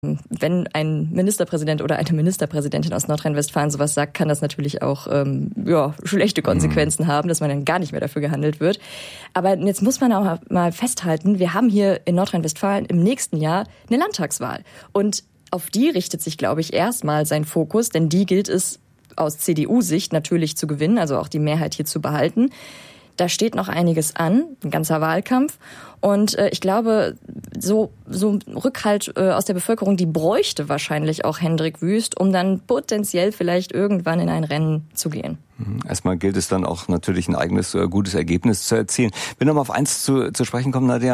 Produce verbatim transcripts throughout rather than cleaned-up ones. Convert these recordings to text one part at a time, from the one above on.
Wenn ein Ministerpräsident oder eine Ministerpräsidentin aus Nordrhein-Westfalen sowas sagt, kann das natürlich auch ähm, ja, schlechte Konsequenzen mhm. haben, dass man dann gar nicht mehr dafür gehandelt wird. Aber jetzt muss man auch mal festhalten, wir haben hier in Nordrhein-Westfalen im nächsten Jahr eine Landtagswahl. Und auf die richtet sich, glaube ich, erstmal sein Fokus, denn die gilt es aus C D U-Sicht natürlich zu gewinnen, also auch die Mehrheit hier zu behalten. Da steht noch einiges an, ein ganzer Wahlkampf. Und äh, ich glaube, so so Rückhalt äh, aus der Bevölkerung, die bräuchte wahrscheinlich auch Hendrik Wüst, um dann potenziell vielleicht irgendwann in ein Rennen zu gehen. Erstmal gilt es dann auch natürlich ein eigenes äh, gutes Ergebnis zu erzielen. Ich will noch mal auf eins zu, zu sprechen kommen, Nadja.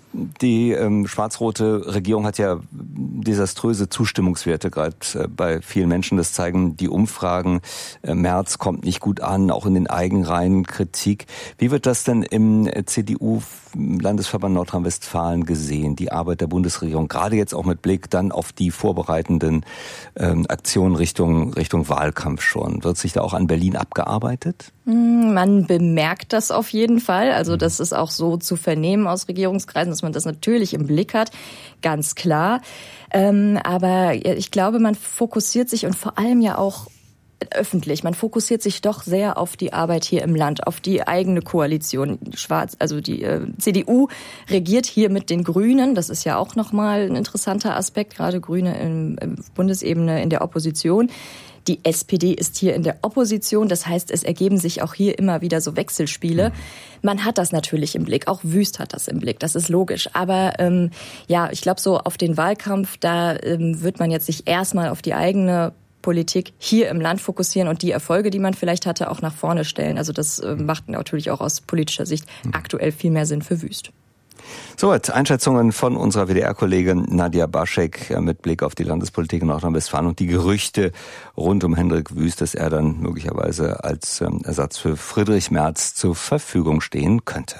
Die ähm, schwarz-rote Regierung hat ja desaströse Zustimmungswerte gerade äh, bei vielen Menschen. Das zeigen die Umfragen. Äh, Merz kommt nicht gut an, auch in den Eigenreihen Kritik. Wie wird das denn im C D U-Landesverband Nordrhein-Westfalen gesehen, die Arbeit der Bundesregierung, gerade jetzt auch mit Blick dann auf die vorbereitenden ähm, Aktionen Richtung, Richtung Wahlkampf schon? Wird sich da auch an Berlin abgearbeitet? Man bemerkt das auf jeden Fall. Also das ist auch so zu vernehmen aus Regierungskreisen, dass man das natürlich im Blick hat, ganz klar. Ähm, aber ich glaube, man fokussiert sich und vor allem ja auch öffentlich. Man fokussiert sich doch sehr auf die Arbeit hier im Land, auf die eigene Koalition. Schwarz, also die äh, C D U regiert hier mit den Grünen. Das ist ja auch nochmal ein interessanter Aspekt, gerade Grüne in, in Bundesebene in der Opposition. Die S P D ist hier in der Opposition. Das heißt, es ergeben sich auch hier immer wieder so Wechselspiele. Man hat das natürlich im Blick. Auch Wüst hat das im Blick. Das ist logisch. Aber ähm, ja, ich glaube, so auf den Wahlkampf, da ähm, wird man jetzt sich erstmal auf die eigene Politik hier im Land fokussieren und die Erfolge, die man vielleicht hatte, auch nach vorne stellen. Also das äh, macht natürlich auch aus politischer Sicht aktuell viel mehr Sinn für Wüst. Soweit Einschätzungen von unserer W D R-Kollegin Nadja Baschek mit Blick auf die Landespolitik in Nordrhein-Westfalen und die Gerüchte rund um Hendrik Wüst, dass er dann möglicherweise als Ersatz für Friedrich Merz zur Verfügung stehen könnte.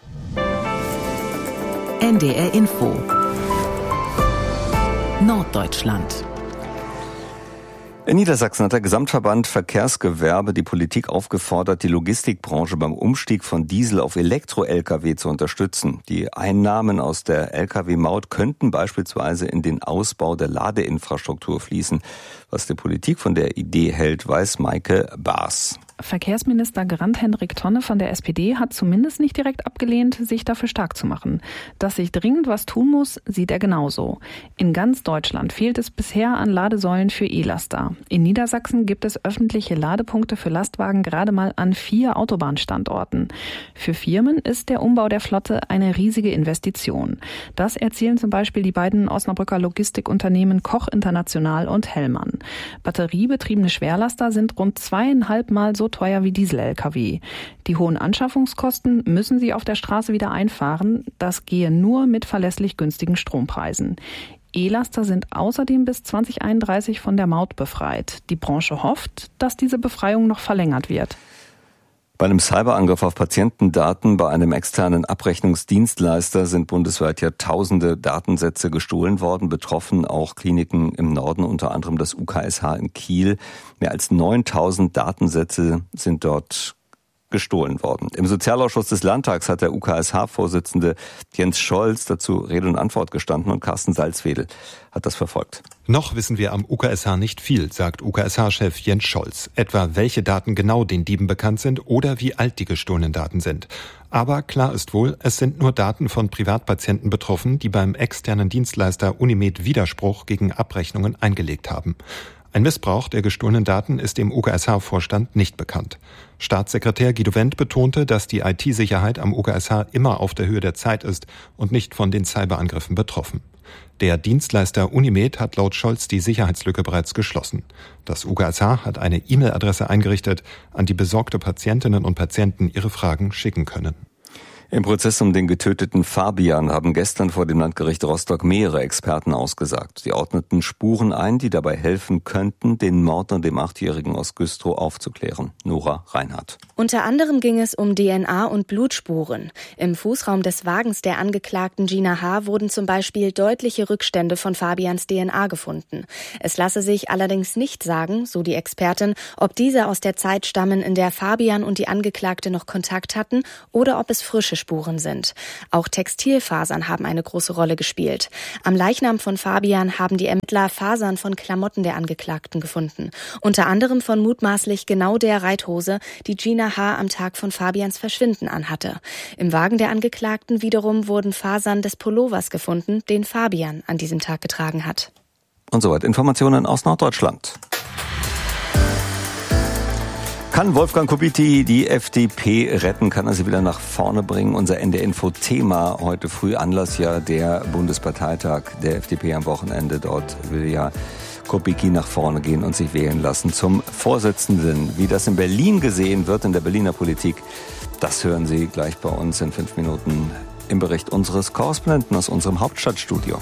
N D R Info Norddeutschland. In Niedersachsen hat der Gesamtverband Verkehrsgewerbe die Politik aufgefordert, die Logistikbranche beim Umstieg von Diesel auf Elektro-L K W zu unterstützen. Die Einnahmen aus der L K W-Maut könnten beispielsweise in den Ausbau der Ladeinfrastruktur fließen. Was die Politik von der Idee hält, weiß Maike Baas. Verkehrsminister Grant-Hendrik Tonne von der S P D hat zumindest nicht direkt abgelehnt, sich dafür stark zu machen. Dass sich dringend was tun muss, sieht er genauso. In ganz Deutschland fehlt es bisher an Ladesäulen für E-Laster. In Niedersachsen gibt es öffentliche Ladepunkte für Lastwagen gerade mal an vier Autobahnstandorten. Für Firmen ist der Umbau der Flotte eine riesige Investition. Das erzählen zum Beispiel die beiden Osnabrücker Logistikunternehmen Koch International und Hellmann. Batteriebetriebene Schwerlaster sind rund zweieinhalb Mal so teuer wie Diesel-L K W. Die hohen Anschaffungskosten müssen sie auf der Straße wieder einfahren. Das gehe nur mit verlässlich günstigen Strompreisen. E-Laster sind außerdem bis zwanzig einunddreißig von der Maut befreit. Die Branche hofft, dass diese Befreiung noch verlängert wird. Bei einem Cyberangriff auf Patientendaten bei einem externen Abrechnungsdienstleister sind bundesweit ja tausende Datensätze gestohlen worden. Betroffen auch Kliniken im Norden, unter anderem das U K S H in Kiel. Mehr als neuntausend Datensätze sind dort gestohlen worden. Im Sozialausschuss des Landtags hat der U K S H-Vorsitzende Jens Scholz dazu Rede und Antwort gestanden und Carsten Salzwedel hat das verfolgt. Noch wissen wir am U K S H nicht viel, sagt U K S H-Chef Jens Scholz. Etwa welche Daten genau den Dieben bekannt sind oder wie alt die gestohlenen Daten sind. Aber klar ist wohl, es sind nur Daten von Privatpatienten betroffen, die beim externen Dienstleister Unimed Widerspruch gegen Abrechnungen eingelegt haben. Ein Missbrauch der gestohlenen Daten ist dem U K S H-Vorstand nicht bekannt. Staatssekretär Guido Wendt betonte, dass die I T-Sicherheit am U K S H immer auf der Höhe der Zeit ist und nicht von den Cyberangriffen betroffen. Der Dienstleister Unimed hat laut Scholz die Sicherheitslücke bereits geschlossen. Das U K S H hat eine E-Mail-Adresse eingerichtet, an die besorgte Patientinnen und Patienten ihre Fragen schicken können. Im Prozess um den getöteten Fabian haben gestern vor dem Landgericht Rostock mehrere Experten ausgesagt. Sie ordneten Spuren ein, die dabei helfen könnten, den Mord an dem Achtjährigen aus Güstrow aufzuklären. Nora Reinhardt. Unter anderem ging es um D N A und Blutspuren. Im Fußraum des Wagens der Angeklagten Gina H. wurden zum Beispiel deutliche Rückstände von Fabians D N A gefunden. Es lasse sich allerdings nicht sagen, so die Expertin, ob diese aus der Zeit stammen, in der Fabian und die Angeklagte noch Kontakt hatten oder ob es frische Spuren sind. Auch Textilfasern haben eine große Rolle gespielt. Am Leichnam von Fabian haben die Ermittler Fasern von Klamotten der Angeklagten gefunden. Unter anderem von mutmaßlich genau der Reithose, die Gina H. am Tag von Fabians Verschwinden anhatte. Im Wagen der Angeklagten wiederum wurden Fasern des Pullovers gefunden, den Fabian an diesem Tag getragen hat. Und soweit Informationen aus Norddeutschland. Kann Wolfgang Kubicki die F D P retten? Kann er sie wieder nach vorne bringen? Unser N D R-Info-Thema heute früh. Anlass ja der Bundesparteitag der F D P am Wochenende. Dort will ja Kubicki nach vorne gehen und sich wählen lassen zum Vorsitzenden. Wie das in Berlin gesehen wird, in der Berliner Politik, das hören Sie gleich bei uns in fünf Minuten im Bericht unseres Korrespondenten aus unserem Hauptstadtstudio.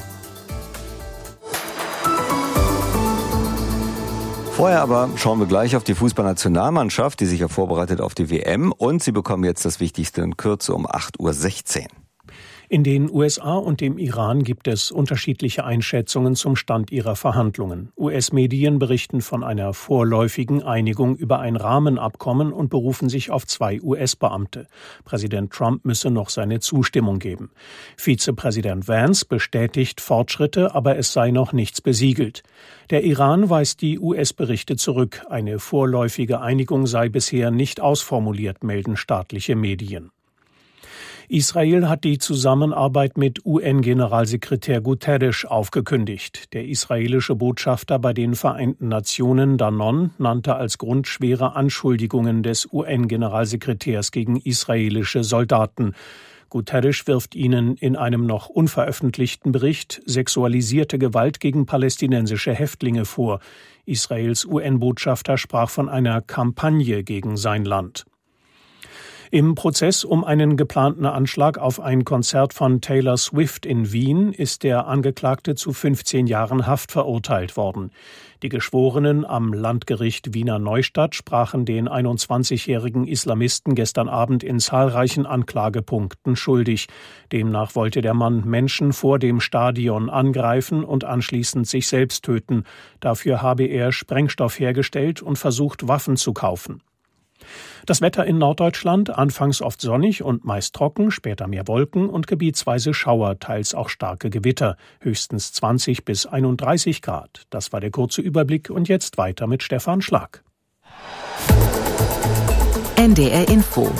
Vorher aber schauen wir gleich auf die Fußballnationalmannschaft, die sich ja vorbereitet auf die W M. Und Sie bekommen jetzt das Wichtigste in Kürze um acht Uhr sechzehn. In den U S A und dem Iran gibt es unterschiedliche Einschätzungen zum Stand ihrer Verhandlungen. U S-Medien berichten von einer vorläufigen Einigung über ein Rahmenabkommen und berufen sich auf zwei U S-Beamte. Präsident Trump müsse noch seine Zustimmung geben. Vizepräsident Vance bestätigt Fortschritte, aber es sei noch nichts besiegelt. Der Iran weist die U S-Berichte zurück. Eine vorläufige Einigung sei bisher nicht ausformuliert, melden staatliche Medien. Israel hat die Zusammenarbeit mit U N-Generalsekretär Guterres aufgekündigt. Der israelische Botschafter bei den Vereinten Nationen, Danon, nannte als Grund schwere Anschuldigungen des U N-Generalsekretärs gegen israelische Soldaten. Guterres wirft ihnen in einem noch unveröffentlichten Bericht sexualisierte Gewalt gegen palästinensische Häftlinge vor. Israels U N-Botschafter sprach von einer Kampagne gegen sein Land. Im Prozess um einen geplanten Anschlag auf ein Konzert von Taylor Swift in Wien ist der Angeklagte zu fünfzehn Jahren Haft verurteilt worden. Die Geschworenen am Landgericht Wiener Neustadt sprachen den einundzwanzigjährigen Islamisten gestern Abend in zahlreichen Anklagepunkten schuldig. Demnach wollte der Mann Menschen vor dem Stadion angreifen und anschließend sich selbst töten. Dafür habe er Sprengstoff hergestellt und versucht, Waffen zu kaufen. Das Wetter in Norddeutschland, anfangs oft sonnig und meist trocken, später mehr Wolken und gebietsweise Schauer, teils auch starke Gewitter, höchstens zwanzig bis einunddreißig Grad. Das war der kurze Überblick und jetzt weiter mit Stefan Schlag. N D R Info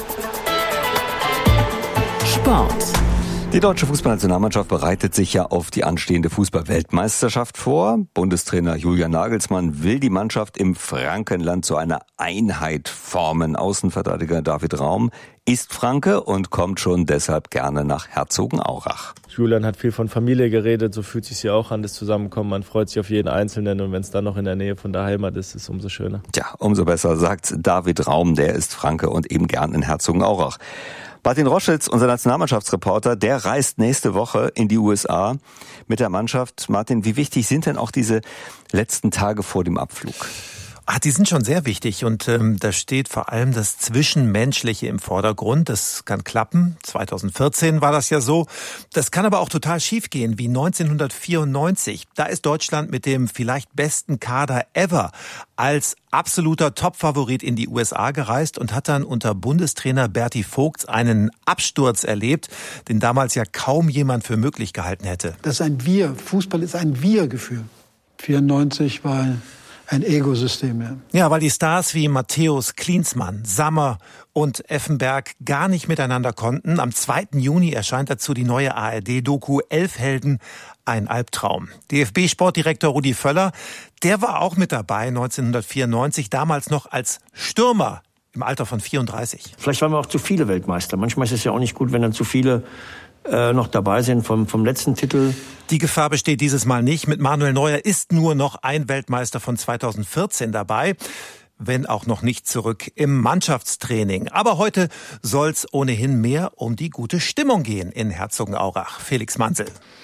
Sport. Die deutsche Fußballnationalmannschaft bereitet sich ja auf die anstehende Fußball-Weltmeisterschaft vor. Bundestrainer Julian Nagelsmann will die Mannschaft im Frankenland zu einer Einheit formen. Außenverteidiger David Raum ist Franke und kommt schon deshalb gerne nach Herzogenaurach. Julian hat viel von Familie geredet, so fühlt sich ja auch an, das Zusammenkommen. Man freut sich auf jeden Einzelnen und wenn es dann noch in der Nähe von der Heimat ist, ist es umso schöner. Tja, umso besser, sagt David Raum, der ist Franke und eben gern in Herzogenaurach. Martin Roschitz, unser Nationalmannschaftsreporter, der reist nächste Woche in die U S A mit der Mannschaft. Martin, wie wichtig sind denn auch diese letzten Tage vor dem Abflug? Ach, die sind schon sehr wichtig und ähm, da steht vor allem das Zwischenmenschliche im Vordergrund. Das kann klappen. zweitausendvierzehn war das ja so. Das kann aber auch total schiefgehen, wie neunzehnhundertvierundneunzig. Da ist Deutschland mit dem vielleicht besten Kader ever als absoluter Topfavorit in die U S A gereist und hat dann unter Bundestrainer Berti Vogts einen Absturz erlebt, den damals ja kaum jemand für möglich gehalten hätte. Das ist ein Wir. Fußball ist ein Wir-Gefühl. vierundneunzig war ein Ego-System, ja. Ja, weil die Stars wie Matthäus Klinsmann, Sammer und Effenberg gar nicht miteinander konnten. Am zweiten Juni erscheint dazu die neue A R D-Doku Elf Helden, ein Albtraum. D F B-Sportdirektor Rudi Völler, der war auch mit dabei neunzehnhundertvierundneunzig, damals noch als Stürmer im Alter von vierunddreißig. Vielleicht waren wir auch zu viele Weltmeister. Manchmal ist es ja auch nicht gut, wenn dann zu viele äh, noch dabei sind vom, vom letzten Titel. Die Gefahr besteht dieses Mal nicht. Mit Manuel Neuer ist nur noch ein Weltmeister von zweitausendvierzehn dabei, wenn auch noch nicht zurück im Mannschaftstraining. Aber heute soll's ohnehin mehr um die gute Stimmung gehen in Herzogenaurach. Felix Manzel.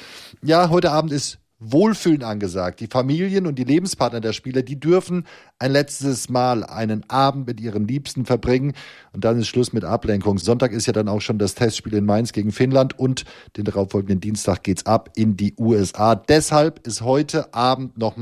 Ja, heute Abend ist Wohlfühlen angesagt. Die Familien und die Lebenspartner der Spieler, die dürfen ein letztes Mal einen Abend mit ihren Liebsten verbringen. Und dann ist Schluss mit Ablenkung. Sonntag ist ja dann auch schon das Testspiel in Mainz gegen Finnland und den darauffolgenden Dienstag geht's ab in die U S A. Deshalb ist heute Abend nochmal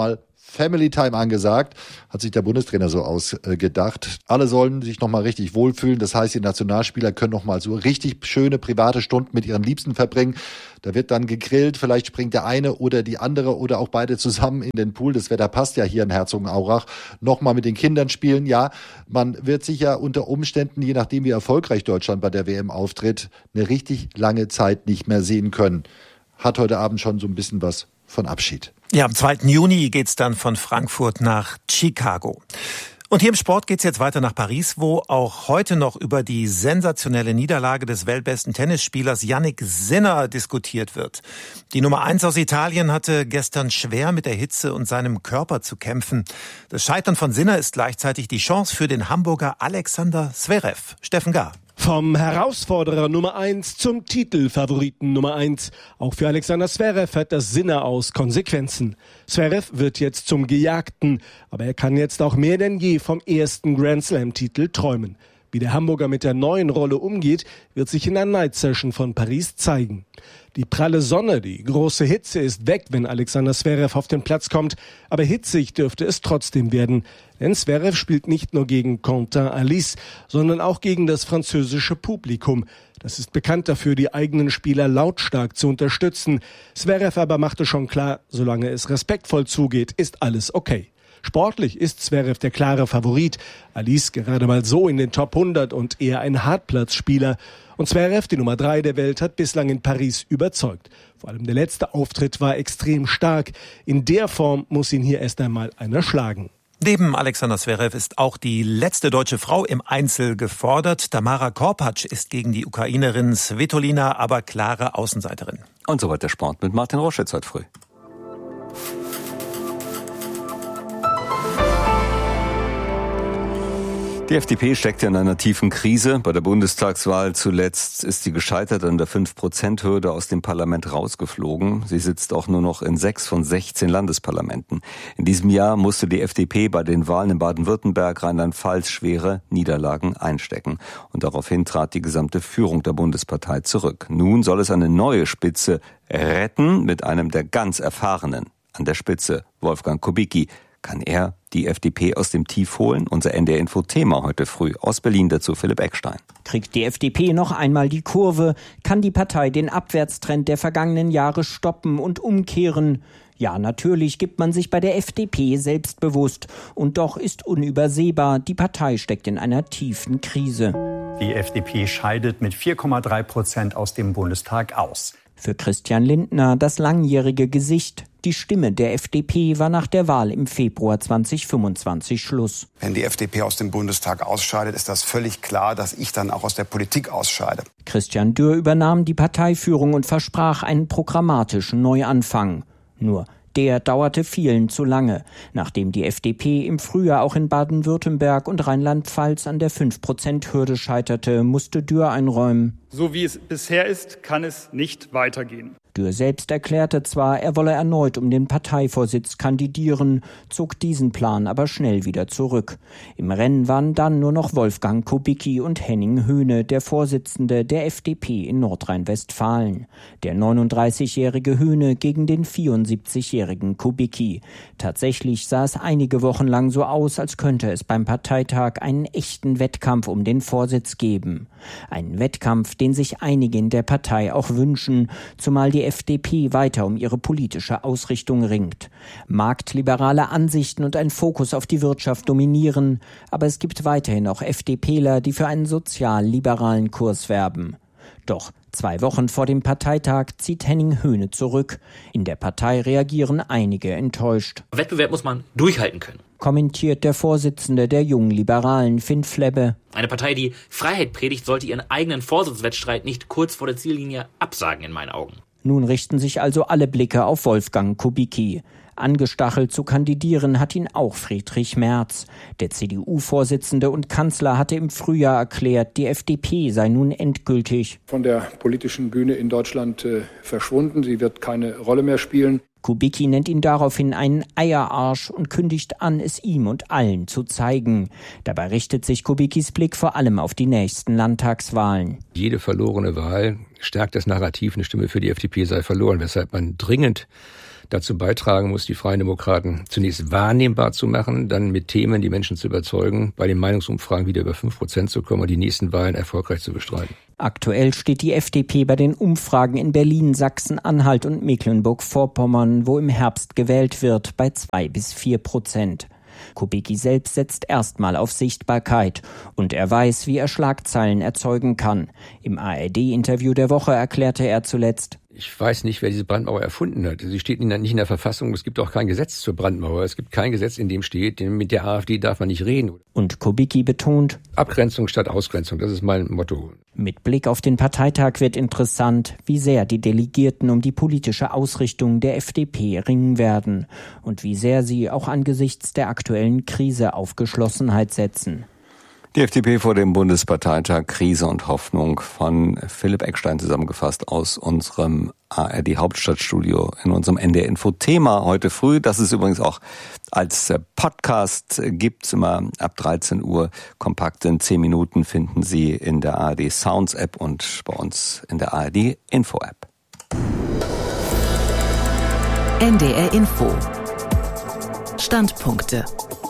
Family Time angesagt, hat sich der Bundestrainer so ausgedacht. Alle sollen sich nochmal richtig wohlfühlen. Das heißt, die Nationalspieler können nochmal so richtig schöne private Stunden mit ihren Liebsten verbringen. Da wird dann gegrillt, vielleicht springt der eine oder die andere oder auch beide zusammen in den Pool. Das Wetter passt ja hier in Herzogenaurach. Nochmal mit den Kindern spielen. Ja, man wird sich ja unter Umständen, je nachdem wie erfolgreich Deutschland bei der W M auftritt, eine richtig lange Zeit nicht mehr sehen können. Hat heute Abend schon so ein bisschen was von Abschied. Ja, am zweiten Juni geht's dann von Frankfurt nach Chicago. Und hier im Sport geht's jetzt weiter nach Paris, wo auch heute noch über die sensationelle Niederlage des weltbesten Tennisspielers Jannik Sinner diskutiert wird. Die Nummer eins aus Italien hatte gestern schwer mit der Hitze und seinem Körper zu kämpfen. Das Scheitern von Sinner ist gleichzeitig die Chance für den Hamburger Alexander Zverev. Steffen Gahr. Vom Herausforderer Nummer eins zum Titelfavoriten Nummer eins. Auch für Alexander Zverev hat das Sinner aus Konsequenzen. Zverev wird jetzt zum Gejagten, aber er kann jetzt auch mehr denn je vom ersten Grand-Slam-Titel träumen. Wie der Hamburger mit der neuen Rolle umgeht, wird sich in der Night Session von Paris zeigen. Die pralle Sonne, die große Hitze ist weg, wenn Alexander Zverev auf den Platz kommt. Aber hitzig dürfte es trotzdem werden. Denn Zverev spielt nicht nur gegen Quentin Alice, sondern auch gegen das französische Publikum. Das ist bekannt dafür, die eigenen Spieler lautstark zu unterstützen. Zverev aber machte schon klar, solange es respektvoll zugeht, ist alles okay. Sportlich ist Zverev der klare Favorit. Alice gerade mal so in den Top hundert und eher ein Hartplatzspieler. Und Zverev, die Nummer drei der Welt, hat bislang in Paris überzeugt. Vor allem der letzte Auftritt war extrem stark. In der Form muss ihn hier erst einmal einer schlagen. Neben Alexander Zverev ist auch die letzte deutsche Frau im Einzel gefordert. Tamara Korpatsch ist gegen die Ukrainerin Svitolina aber klare Außenseiterin. Und soweit der Sport mit Martin Roschitz heute früh. Die F D P steckt ja in einer tiefen Krise. Bei der Bundestagswahl zuletzt ist sie gescheitert an der fünf Prozent Hürde aus dem Parlament rausgeflogen. Sie sitzt auch nur noch in sechs von sechzehn Landesparlamenten. In diesem Jahr musste die F D P bei den Wahlen in Baden-Württemberg, Rheinland-Pfalz schwere Niederlagen einstecken. Und daraufhin trat die gesamte Führung der Bundespartei zurück. Nun soll es eine neue Spitze retten mit einem der ganz Erfahrenen an der Spitze, Wolfgang Kubicki. Kann er die F D P aus dem Tief holen? Unser N D R-Info-Thema heute früh. Aus Berlin dazu Philipp Eckstein. Kriegt die F D P noch einmal die Kurve? Kann die Partei den Abwärtstrend der vergangenen Jahre stoppen und umkehren? Ja, natürlich gibt man sich bei der F D P selbstbewusst. Und doch ist unübersehbar, die Partei steckt in einer tiefen Krise. Die F D P scheidet mit vier Komma drei Prozent aus dem Bundestag aus. Für Christian Lindner das langjährige Gesicht. Die Stimme der F D P war nach der Wahl im Februar zweitausendfünfundzwanzig Schluss. Wenn die F D P aus dem Bundestag ausscheidet, ist das völlig klar, dass ich dann auch aus der Politik ausscheide. Christian Dürr übernahm die Parteiführung und versprach einen programmatischen Neuanfang. Nur der dauerte vielen zu lange. Nachdem die F D P im Frühjahr auch in Baden-Württemberg und Rheinland-Pfalz an der fünf Prozent Hürde scheiterte, musste Dürr einräumen. So wie es bisher ist, kann es nicht weitergehen. Dürr selbst erklärte zwar, er wolle erneut um den Parteivorsitz kandidieren, zog diesen Plan aber schnell wieder zurück. Im Rennen waren dann nur noch Wolfgang Kubicki und Henning Höhne, der Vorsitzende der F D P in Nordrhein-Westfalen. Der neununddreißigjährige Höhne gegen den vierundsiebzigjährigen Kubicki. Tatsächlich sah es einige Wochen lang so aus, als könnte es beim Parteitag einen echten Wettkampf um den Vorsitz geben. Einen Wettkampf, den sich einige in der Partei auch wünschen, zumal die F D P weiter um ihre politische Ausrichtung ringt. Marktliberale Ansichten und ein Fokus auf die Wirtschaft dominieren, aber es gibt weiterhin auch FDPler, die für einen sozial-liberalen Kurs werben. Doch zwei Wochen vor dem Parteitag zieht Henning Höhne zurück. In der Partei reagieren einige enttäuscht. Wettbewerb muss man durchhalten können, kommentiert der Vorsitzende der Jungen Liberalen, Finn Flebbe. Eine Partei, die Freiheit predigt, sollte ihren eigenen Vorsitzwettstreit nicht kurz vor der Ziellinie absagen, in meinen Augen. Nun richten sich also alle Blicke auf Wolfgang Kubicki. Angestachelt zu kandidieren hat ihn auch Friedrich Merz. Der C D U-Vorsitzende und Kanzler hatte im Frühjahr erklärt, die F D P sei nun endgültig von der politischen Bühne in Deutschland äh, verschwunden. Sie wird keine Rolle mehr spielen. Kubicki nennt ihn daraufhin einen Eierarsch und kündigt an, es ihm und allen zu zeigen. Dabei richtet sich Kubickis Blick vor allem auf die nächsten Landtagswahlen. Jede verlorene Wahl stärkt das Narrativ, eine Stimme für die F D P sei verloren, weshalb man dringend dazu beitragen muss, die Freien Demokraten zunächst wahrnehmbar zu machen, dann mit Themen die Menschen zu überzeugen, bei den Meinungsumfragen wieder über fünf Prozent zu kommen und die nächsten Wahlen erfolgreich zu bestreiten. Aktuell steht die F D P bei den Umfragen in Berlin, Sachsen-Anhalt und Mecklenburg-Vorpommern, wo im Herbst gewählt wird, bei zwei bis vier Prozent. Kubicki selbst setzt erstmal auf Sichtbarkeit und er weiß, wie er Schlagzeilen erzeugen kann. Im A R D-Interview der Woche erklärte er zuletzt: Ich weiß nicht, wer diese Brandmauer erfunden hat. Sie steht nicht in der Verfassung. Es gibt auch kein Gesetz zur Brandmauer. Es gibt kein Gesetz, in dem steht, mit der AfD darf man nicht reden. Und Kubicki betont: Abgrenzung statt Ausgrenzung, das ist mein Motto. Mit Blick auf den Parteitag wird interessant, wie sehr die Delegierten um die politische Ausrichtung der F D P ringen werden und wie sehr sie auch angesichts der aktuellen Krise auf Geschlossenheit setzen. Die F D P vor dem Bundesparteitag, Krise und Hoffnung, von Philipp Eckstein zusammengefasst aus unserem A R D Hauptstadtstudio in unserem N D R Info Thema heute früh, das es übrigens auch als Podcast gibt, immer ab dreizehn Uhr, kompakt in zehn Minuten finden Sie in der A R D Sounds App und bei uns in der A R D Info App. N D R Info Standpunkte.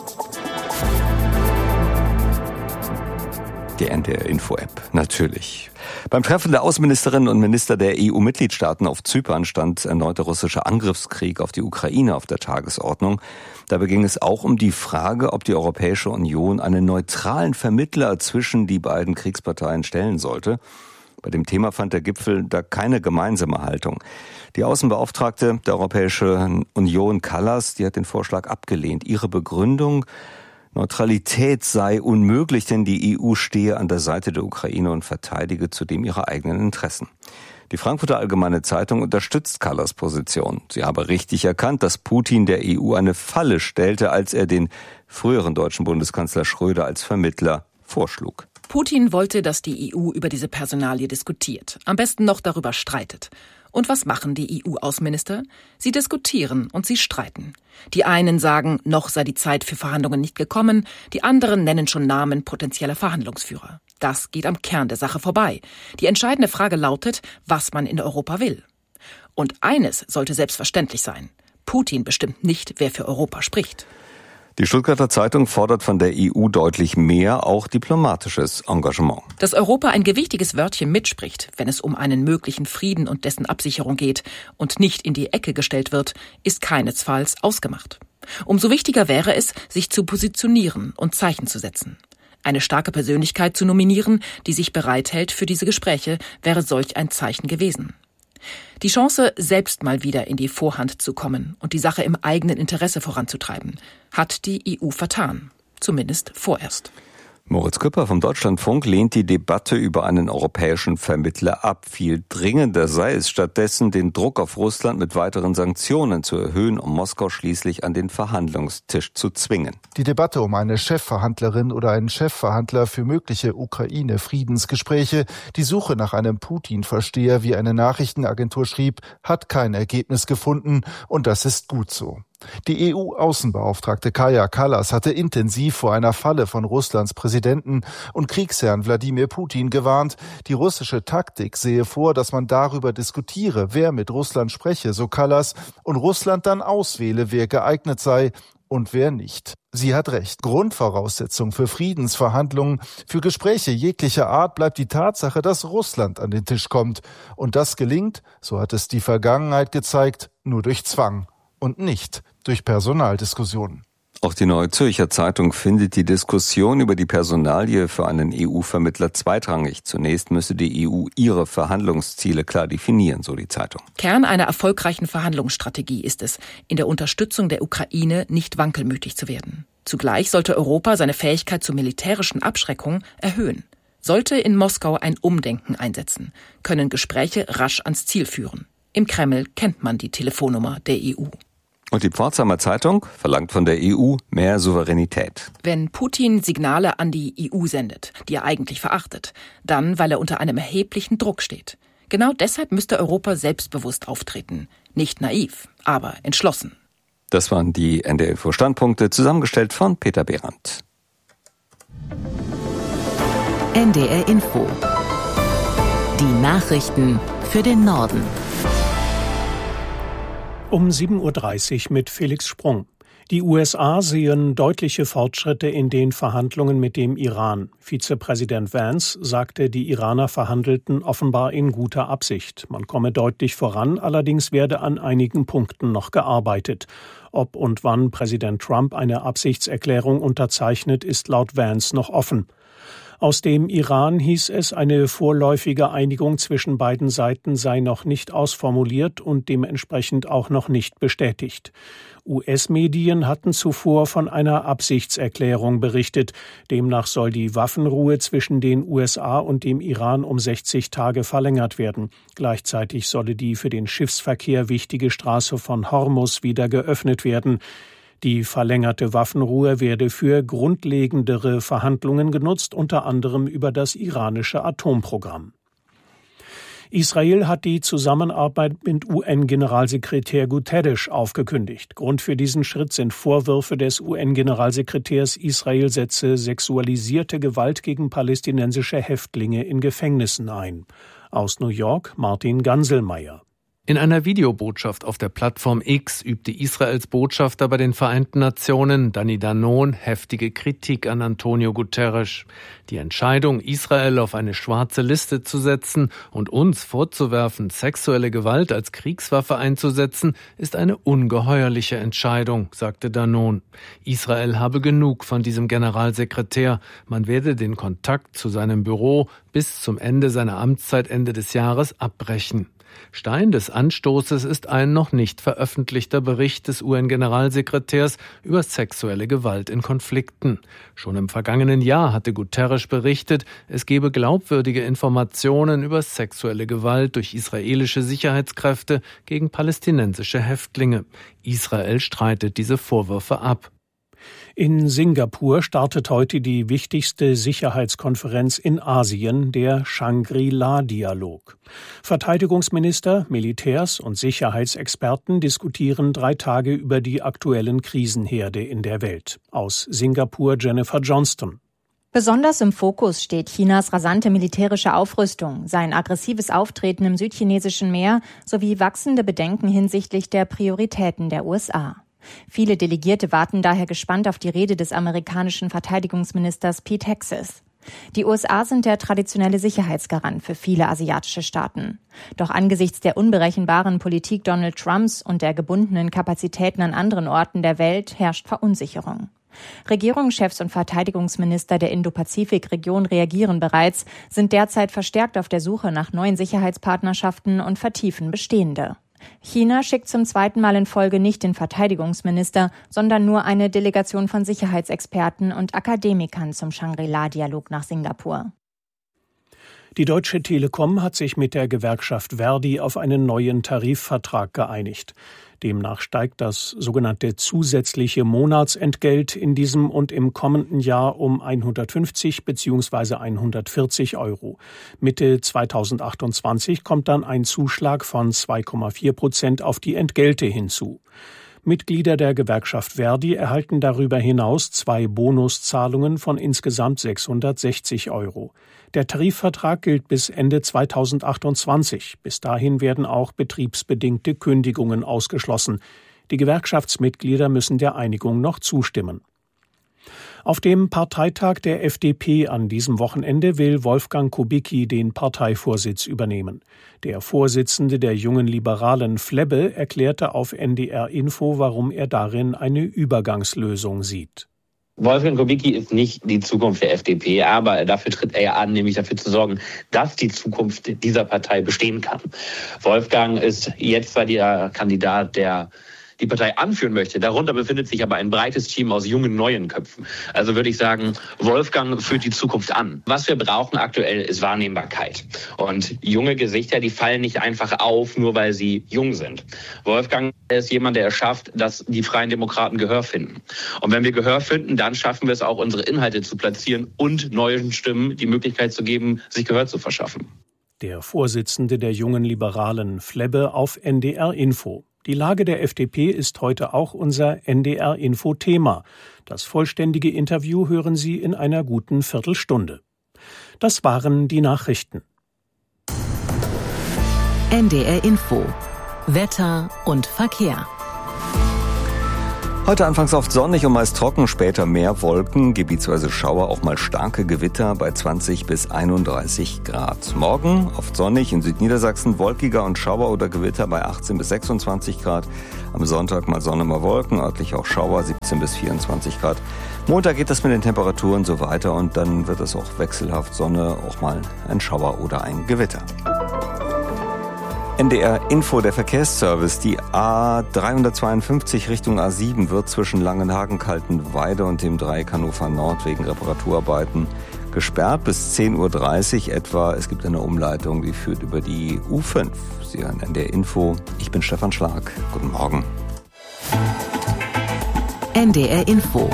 Die N D R Info App, natürlich. Beim Treffen der Außenministerinnen und Minister der E U-Mitgliedstaaten auf Zypern stand erneut der russische Angriffskrieg auf die Ukraine auf der Tagesordnung. Dabei ging es auch um die Frage, ob die Europäische Union einen neutralen Vermittler zwischen die beiden Kriegsparteien stellen sollte. Bei dem Thema fand der Gipfel da keine gemeinsame Haltung. Die Außenbeauftragte der Europäischen Union, Kallas, die hat den Vorschlag abgelehnt. Ihre Begründung: Neutralität sei unmöglich, denn die E U stehe an der Seite der Ukraine und verteidige zudem ihre eigenen Interessen. Die Frankfurter Allgemeine Zeitung unterstützt Kallas Position. Sie habe richtig erkannt, dass Putin der E U eine Falle stellte, als er den früheren deutschen Bundeskanzler Schröder als Vermittler vorschlug. Putin wollte, dass die E U über diese Personalie diskutiert, am besten noch darüber streitet. Und was machen die E U-Außenminister? Sie diskutieren und sie streiten. Die einen sagen, noch sei die Zeit für Verhandlungen nicht gekommen, die anderen nennen schon Namen potenzieller Verhandlungsführer. Das geht am Kern der Sache vorbei. Die entscheidende Frage lautet, was man in Europa will. Und eines sollte selbstverständlich sein: Putin bestimmt nicht, wer für Europa spricht. Die Stuttgarter Zeitung fordert von der E U deutlich mehr, auch diplomatisches Engagement. Dass Europa ein gewichtiges Wörtchen mitspricht, wenn es um einen möglichen Frieden und dessen Absicherung geht und nicht in die Ecke gestellt wird, ist keinesfalls ausgemacht. Umso wichtiger wäre es, sich zu positionieren und Zeichen zu setzen. Eine starke Persönlichkeit zu nominieren, die sich bereithält für diese Gespräche, wäre solch ein Zeichen gewesen. Die Chance, selbst mal wieder in die Vorhand zu kommen und die Sache im eigenen Interesse voranzutreiben, hat die E U vertan. Zumindest vorerst. Moritz Küpper vom Deutschlandfunk lehnt die Debatte über einen europäischen Vermittler ab. Viel dringender sei es stattdessen, den Druck auf Russland mit weiteren Sanktionen zu erhöhen, um Moskau schließlich an den Verhandlungstisch zu zwingen. Die Debatte um eine Chefverhandlerin oder einen Chefverhandler für mögliche Ukraine-Friedensgespräche, die Suche nach einem Putin-Versteher, wie eine Nachrichtenagentur schrieb, hat kein Ergebnis gefunden, und das ist gut so. Die E U-Außenbeauftragte Kaja Kallas hatte intensiv vor einer Falle von Russlands Präsidenten und Kriegsherrn Wladimir Putin gewarnt. Die russische Taktik sehe vor, dass man darüber diskutiere, wer mit Russland spreche, so Kallas, und Russland dann auswähle, wer geeignet sei und wer nicht. Sie hat recht. Grundvoraussetzung für Friedensverhandlungen, für Gespräche jeglicher Art bleibt die Tatsache, dass Russland an den Tisch kommt. Und das gelingt, so hat es die Vergangenheit gezeigt, nur durch Zwang und nicht durch Personaldiskussionen. Auch die Neue Zürcher Zeitung findet die Diskussion über die Personalie für einen E U-Vermittler zweitrangig. Zunächst müsse die E U ihre Verhandlungsziele klar definieren, so die Zeitung. Kern einer erfolgreichen Verhandlungsstrategie ist es, in der Unterstützung der Ukraine nicht wankelmütig zu werden. Zugleich sollte Europa seine Fähigkeit zur militärischen Abschreckung erhöhen. Sollte in Moskau ein Umdenken einsetzen, können Gespräche rasch ans Ziel führen. Im Kreml kennt man die Telefonnummer der E U. Und die Pforzheimer Zeitung verlangt von der E U mehr Souveränität. Wenn Putin Signale an die E U sendet, die er eigentlich verachtet, dann, weil er unter einem erheblichen Druck steht. Genau deshalb müsste Europa selbstbewusst auftreten. Nicht naiv, aber entschlossen. Das waren die N D R Info Standpunkte, zusammengestellt von Peter Behrendt. N D R Info. Die Nachrichten für den Norden. Um sieben Uhr dreißig mit Felix Sprung. Die U S A sehen deutliche Fortschritte in den Verhandlungen mit dem Iran. Vizepräsident Vance sagte, die Iraner verhandelten offenbar in guter Absicht. Man komme deutlich voran, allerdings werde an einigen Punkten noch gearbeitet. Ob und wann Präsident Trump eine Absichtserklärung unterzeichnet, ist laut Vance noch offen. Aus dem Iran hieß es, eine vorläufige Einigung zwischen beiden Seiten sei noch nicht ausformuliert und dementsprechend auch noch nicht bestätigt. U S-Medien hatten zuvor von einer Absichtserklärung berichtet. Demnach soll die Waffenruhe zwischen den U S A und dem Iran um sechzig Tage verlängert werden. Gleichzeitig solle die für den Schiffsverkehr wichtige Straße von Hormuz wieder geöffnet werden. Die verlängerte Waffenruhe werde für grundlegendere Verhandlungen genutzt, unter anderem über das iranische Atomprogramm. Israel hat die Zusammenarbeit mit U N-Generalsekretär Guterres aufgekündigt. Grund für diesen Schritt sind Vorwürfe des U N-Generalsekretärs, Israel setze sexualisierte Gewalt gegen palästinensische Häftlinge in Gefängnissen ein. Aus New York Martin Ganselmeier. In einer Videobotschaft auf der Plattform X übte Israels Botschafter bei den Vereinten Nationen, Danny Danon, heftige Kritik an Antonio Guterres. Die Entscheidung, Israel auf eine schwarze Liste zu setzen und uns vorzuwerfen, sexuelle Gewalt als Kriegswaffe einzusetzen, ist eine ungeheuerliche Entscheidung, sagte Danon. Israel habe genug von diesem Generalsekretär. Man werde den Kontakt zu seinem Büro bis zum Ende seiner Amtszeit Ende des Jahres abbrechen. Stein des Anstoßes ist ein noch nicht veröffentlichter Bericht des U N-Generalsekretärs über sexuelle Gewalt in Konflikten. Schon im vergangenen Jahr hatte Guterres berichtet, es gebe glaubwürdige Informationen über sexuelle Gewalt durch israelische Sicherheitskräfte gegen palästinensische Häftlinge. Israel streitet diese Vorwürfe ab. In Singapur startet heute die wichtigste Sicherheitskonferenz in Asien, der Shangri-La-Dialog. Verteidigungsminister, Militärs und Sicherheitsexperten diskutieren drei Tage über die aktuellen Krisenherde in der Welt. Aus Singapur Jennifer Johnston. Besonders im Fokus steht Chinas rasante militärische Aufrüstung, sein aggressives Auftreten im südchinesischen Meer sowie wachsende Bedenken hinsichtlich der Prioritäten der U S A. Viele Delegierte warten daher gespannt auf die Rede des amerikanischen Verteidigungsministers Pete Hegseth. Die U S A sind der traditionelle Sicherheitsgarant für viele asiatische Staaten. Doch angesichts der unberechenbaren Politik Donald Trumps und der gebundenen Kapazitäten an anderen Orten der Welt herrscht Verunsicherung. Regierungschefs und Verteidigungsminister der Indo-Pazifik-Region reagieren bereits, sind derzeit verstärkt auf der Suche nach neuen Sicherheitspartnerschaften und vertiefen bestehende. China schickt zum zweiten Mal in Folge nicht den Verteidigungsminister, sondern nur eine Delegation von Sicherheitsexperten und Akademikern zum Shangri-La-Dialog nach Singapur. Die Deutsche Telekom hat sich mit der Gewerkschaft Verdi auf einen neuen Tarifvertrag geeinigt. Demnach steigt das sogenannte zusätzliche Monatsentgelt in diesem und im kommenden Jahr um hundertfünfzig bzw. hundertvierzig Euro. Mitte zweitausendachtundzwanzig kommt dann ein Zuschlag von zwei Komma vier Prozent auf die Entgelte hinzu. Mitglieder der Gewerkschaft Verdi erhalten darüber hinaus zwei Bonuszahlungen von insgesamt sechshundertsechzig Euro. Der Tarifvertrag gilt bis Ende zweitausendachtundzwanzig. Bis dahin werden auch betriebsbedingte Kündigungen ausgeschlossen. Die Gewerkschaftsmitglieder müssen der Einigung noch zustimmen. Auf dem Parteitag der F D P an diesem Wochenende will Wolfgang Kubicki den Parteivorsitz übernehmen. Der Vorsitzende der Jungen Liberalen Flebbe erklärte auf N D R Info, warum er darin eine Übergangslösung sieht. Wolfgang Kubicki ist nicht die Zukunft der F D P, aber dafür tritt er ja an, nämlich dafür zu sorgen, dass die Zukunft dieser Partei bestehen kann. Wolfgang ist jetzt zwar der Kandidat, der die Partei anführen möchte. Darunter befindet sich aber ein breites Team aus jungen, neuen Köpfen. Also würde ich sagen, Wolfgang führt die Zukunft an. Was wir brauchen aktuell ist Wahrnehmbarkeit. Und junge Gesichter, die fallen nicht einfach auf, nur weil sie jung sind. Wolfgang ist jemand, der es schafft, dass die Freien Demokraten Gehör finden. Und wenn wir Gehör finden, dann schaffen wir es auch, unsere Inhalte zu platzieren und neuen Stimmen die Möglichkeit zu geben, sich Gehör zu verschaffen. Der Vorsitzende der Jungen Liberalen Flebbe auf N D R Info. Die Lage der F D P ist heute auch unser N D R-Info-Thema. Das vollständige Interview hören Sie in einer guten Viertelstunde. Das waren die Nachrichten. N D R Info. Wetter und Verkehr. Heute anfangs oft sonnig und meist trocken, später mehr Wolken, gebietsweise Schauer, auch mal starke Gewitter bei zwanzig bis einunddreißig Grad. Morgen oft sonnig, in Südniedersachsen wolkiger und Schauer oder Gewitter bei achtzehn bis sechsundzwanzig Grad. Am Sonntag mal Sonne, mal Wolken, örtlich auch Schauer, siebzehn bis vierundzwanzig Grad. Montag geht das mit den Temperaturen so weiter und dann wird es auch wechselhaft Sonne, auch mal ein Schauer oder ein Gewitter. N D R Info, der Verkehrsservice. Die A dreihundertzweiundfünfzig Richtung A sieben wird zwischen Langenhagen, Kaltenweide und dem Dreieck Hannover Nord wegen Reparaturarbeiten gesperrt bis zehn Uhr dreißig etwa. Es gibt eine Umleitung, die führt über die U fünf. Sie hören N D R Info. Ich bin Stefan Schlag. Guten Morgen. N D R Info.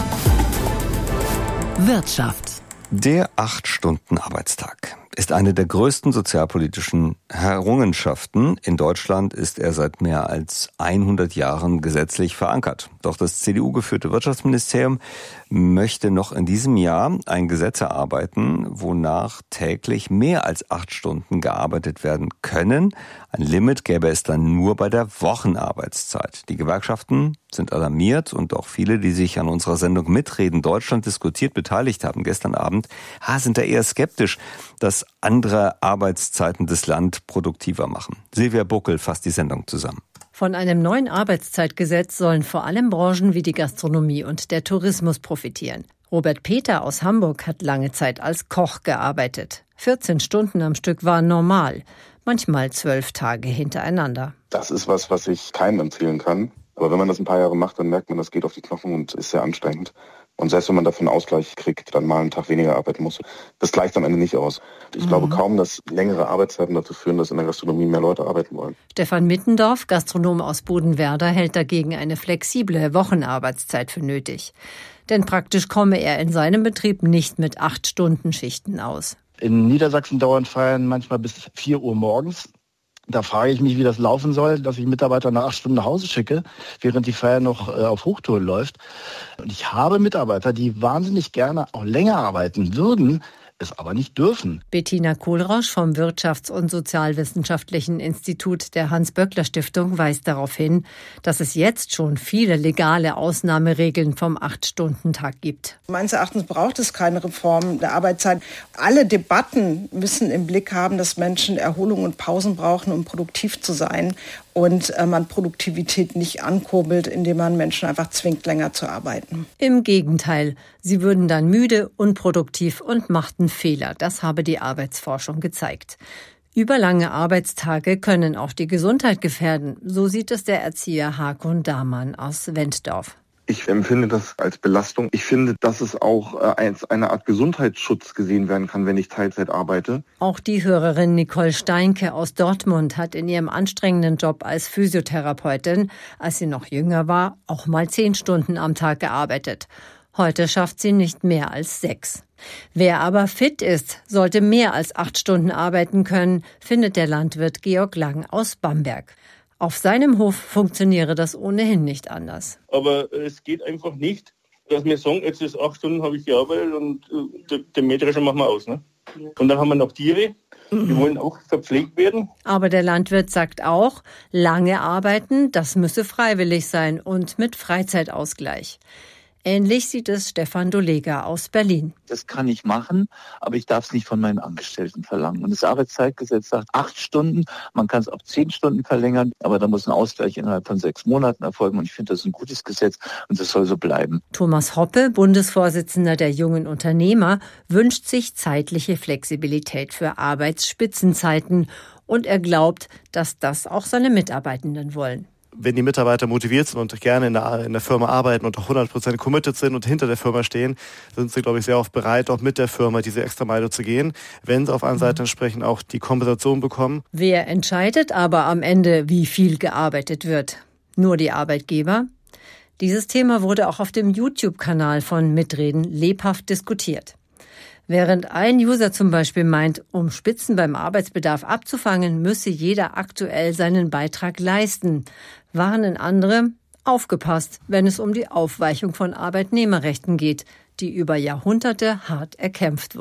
Wirtschaft. Der acht-Stunden-Arbeitstag ist eine der größten sozialpolitischen Errungenschaften. In Deutschland ist er seit mehr als hundert Jahren gesetzlich verankert. Doch das C D U-geführte Wirtschaftsministerium möchte noch in diesem Jahr ein Gesetz erarbeiten, wonach täglich mehr als acht Stunden gearbeitet werden können. Ein Limit gäbe es dann nur bei der Wochenarbeitszeit. Die Gewerkschaften sind alarmiert und auch viele, die sich an unserer Sendung Mitreden Deutschland diskutiert beteiligt haben gestern Abend, sind da eher skeptisch, dass andere Arbeitszeiten das Land produktiver machen. Silvia Buckel fasst die Sendung zusammen. Von einem neuen Arbeitszeitgesetz sollen vor allem Branchen wie die Gastronomie und der Tourismus profitieren. Robert Peter aus Hamburg hat lange Zeit als Koch gearbeitet. vierzehn Stunden am Stück waren normal, manchmal zwölf Tage hintereinander. Das ist was, was ich keinem empfehlen kann. Aber wenn man das ein paar Jahre macht, dann merkt man, das geht auf die Knochen und ist sehr anstrengend. Und selbst wenn man dafür einen Ausgleich kriegt, dann mal einen Tag weniger arbeiten muss, das gleicht am Ende nicht aus. Ich mhm. glaube kaum, dass längere Arbeitszeiten dazu führen, dass in der Gastronomie mehr Leute arbeiten wollen. Stefan Mittendorf, Gastronom aus Bodenwerder, hält dagegen eine flexible Wochenarbeitszeit für nötig. Denn praktisch komme er in seinem Betrieb nicht mit acht Stunden Schichten aus. In Niedersachsen dauern Feiern manchmal bis vier Uhr morgens. Da frage ich mich, wie das laufen soll, dass ich Mitarbeiter nach acht Stunden nach Hause schicke, während die Feier noch äh, auf Hochtouren läuft. Und ich habe Mitarbeiter, die wahnsinnig gerne auch länger arbeiten würden, es aber nicht dürfen. Bettina Kohlrausch vom Wirtschafts- und Sozialwissenschaftlichen Institut der Hans-Böckler-Stiftung weist darauf hin, dass es jetzt schon viele legale Ausnahmeregeln vom acht-Stunden-Tag gibt. Meines Erachtens braucht es keine Reform der Arbeitszeit. Alle Debatten müssen im Blick haben, dass Menschen Erholung und Pausen brauchen, um produktiv zu sein. Und äh, man Produktivität nicht ankurbelt, indem man Menschen einfach zwingt, länger zu arbeiten. Im Gegenteil, sie würden dann müde, unproduktiv und machten Fehler. Das habe die Arbeitsforschung gezeigt. Überlange Arbeitstage können auch die Gesundheit gefährden. So sieht es der Erzieher Hakon Dahmann aus Wenddorf. Ich empfinde das als Belastung. Ich finde, dass es auch als eine Art Gesundheitsschutz gesehen werden kann, wenn ich Teilzeit arbeite. Auch die Hörerin Nicole Steinke aus Dortmund hat in ihrem anstrengenden Job als Physiotherapeutin, als sie noch jünger war, auch mal zehn Stunden am Tag gearbeitet. Heute schafft sie nicht mehr als sechs. Wer aber fit ist, sollte mehr als acht Stunden arbeiten können, findet der Landwirt Georg Lang aus Bamberg. Auf seinem Hof funktioniere das ohnehin nicht anders. Aber es geht einfach nicht, dass wir sagen, jetzt ist acht Stunden habe ich gearbeitet und äh, den Mähdrescher machen wir aus. Ne? Und dann haben wir noch Tiere, die wollen auch verpflegt werden. Aber der Landwirt sagt auch, lange arbeiten, das müsse freiwillig sein und mit Freizeitausgleich. Ähnlich sieht es Stefan Dolega aus Berlin. Das kann ich machen, aber ich darf es nicht von meinen Angestellten verlangen. Und das Arbeitszeitgesetz sagt acht Stunden, man kann es auf zehn Stunden verlängern, aber da muss ein Ausgleich innerhalb von sechs Monaten erfolgen. Und ich finde, das ist ein gutes Gesetz und das soll so bleiben. Thomas Hoppe, Bundesvorsitzender der Jungen Unternehmer, wünscht sich zeitliche Flexibilität für Arbeitsspitzenzeiten. Und er glaubt, dass das auch seine Mitarbeitenden wollen. Wenn die Mitarbeiter motiviert sind und gerne in der, in der Firma arbeiten und auch hundert Prozent committed sind und hinter der Firma stehen, sind sie, glaube ich, sehr oft bereit, auch mit der Firma diese extra Meile zu gehen, wenn sie auf einer Seite entsprechend auch die Kompensation bekommen. Wer entscheidet aber am Ende, wie viel gearbeitet wird? Nur die Arbeitgeber? Dieses Thema wurde auch auf dem YouTube-Kanal von Mitreden lebhaft diskutiert. Während ein User zum Beispiel meint, um Spitzen beim Arbeitsbedarf abzufangen, müsse jeder aktuell seinen Beitrag leisten, warnen andere, aufgepasst, wenn es um die Aufweichung von Arbeitnehmerrechten geht, die über Jahrhunderte hart erkämpft wurden.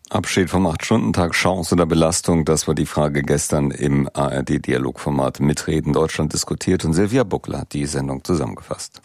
Abschied vom acht-Stunden-Tag, Chance oder Belastung, das war die Frage gestern im A R D-Dialogformat Mitreden Deutschland diskutiert und Silvia Buckler hat die Sendung zusammengefasst.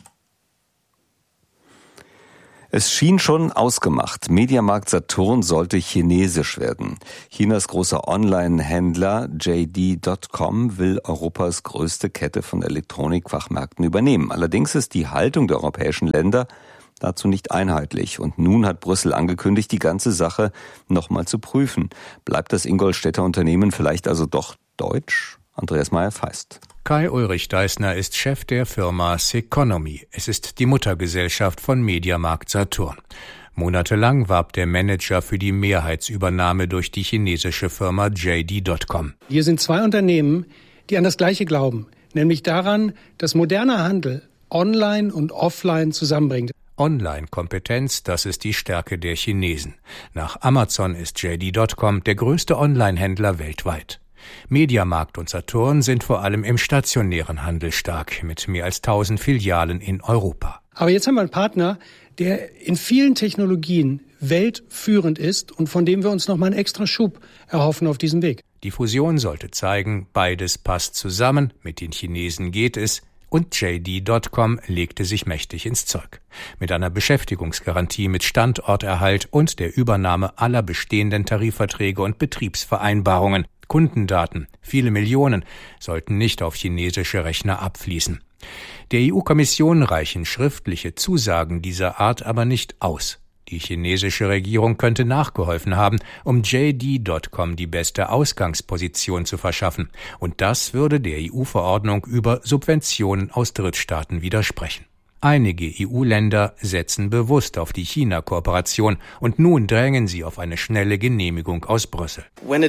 Es schien schon ausgemacht, Mediamarkt Saturn sollte chinesisch werden. Chinas großer Online-Händler J D Punkt com will Europas größte Kette von Elektronikfachmärkten übernehmen. Allerdings ist die Haltung der europäischen Länder dazu nicht einheitlich. Und nun hat Brüssel angekündigt, die ganze Sache nochmal zu prüfen. Bleibt das Ingolstädter Unternehmen vielleicht also doch deutsch? Andreas Meyer-Feist. Kai-Ulrich Deissner ist Chef der Firma Seconomy. Es ist die Muttergesellschaft von Mediamarkt Saturn. Monatelang warb der Manager für die Mehrheitsübernahme durch die chinesische Firma J D Punkt com. Wir sind zwei Unternehmen, die an das Gleiche glauben, nämlich daran, dass moderner Handel online und offline zusammenbringt. Online-Kompetenz, das ist die Stärke der Chinesen. Nach Amazon ist J D Punkt com der größte Online-Händler weltweit. Mediamarkt und Saturn sind vor allem im stationären Handel stark, mit mehr als tausend Filialen in Europa. Aber jetzt haben wir einen Partner, der in vielen Technologien weltführend ist und von dem wir uns nochmal einen extra Schub erhoffen auf diesem Weg. Die Fusion sollte zeigen, beides passt zusammen, mit den Chinesen geht es, und J D Punkt com legte sich mächtig ins Zeug. Mit einer Beschäftigungsgarantie mit Standorterhalt und der Übernahme aller bestehenden Tarifverträge und Betriebsvereinbarungen. Kundendaten, viele Millionen, sollten nicht auf chinesische Rechner abfließen. Der E U-Kommission reichen schriftliche Zusagen dieser Art aber nicht aus. Die chinesische Regierung könnte nachgeholfen haben, um J D Punkt com die beste Ausgangsposition zu verschaffen. Und das würde der E U-Verordnung über Subventionen aus Drittstaaten widersprechen. Einige E U-Länder setzen bewusst auf die China-Kooperation und nun drängen sie auf eine schnelle Genehmigung aus Brüssel. Wenn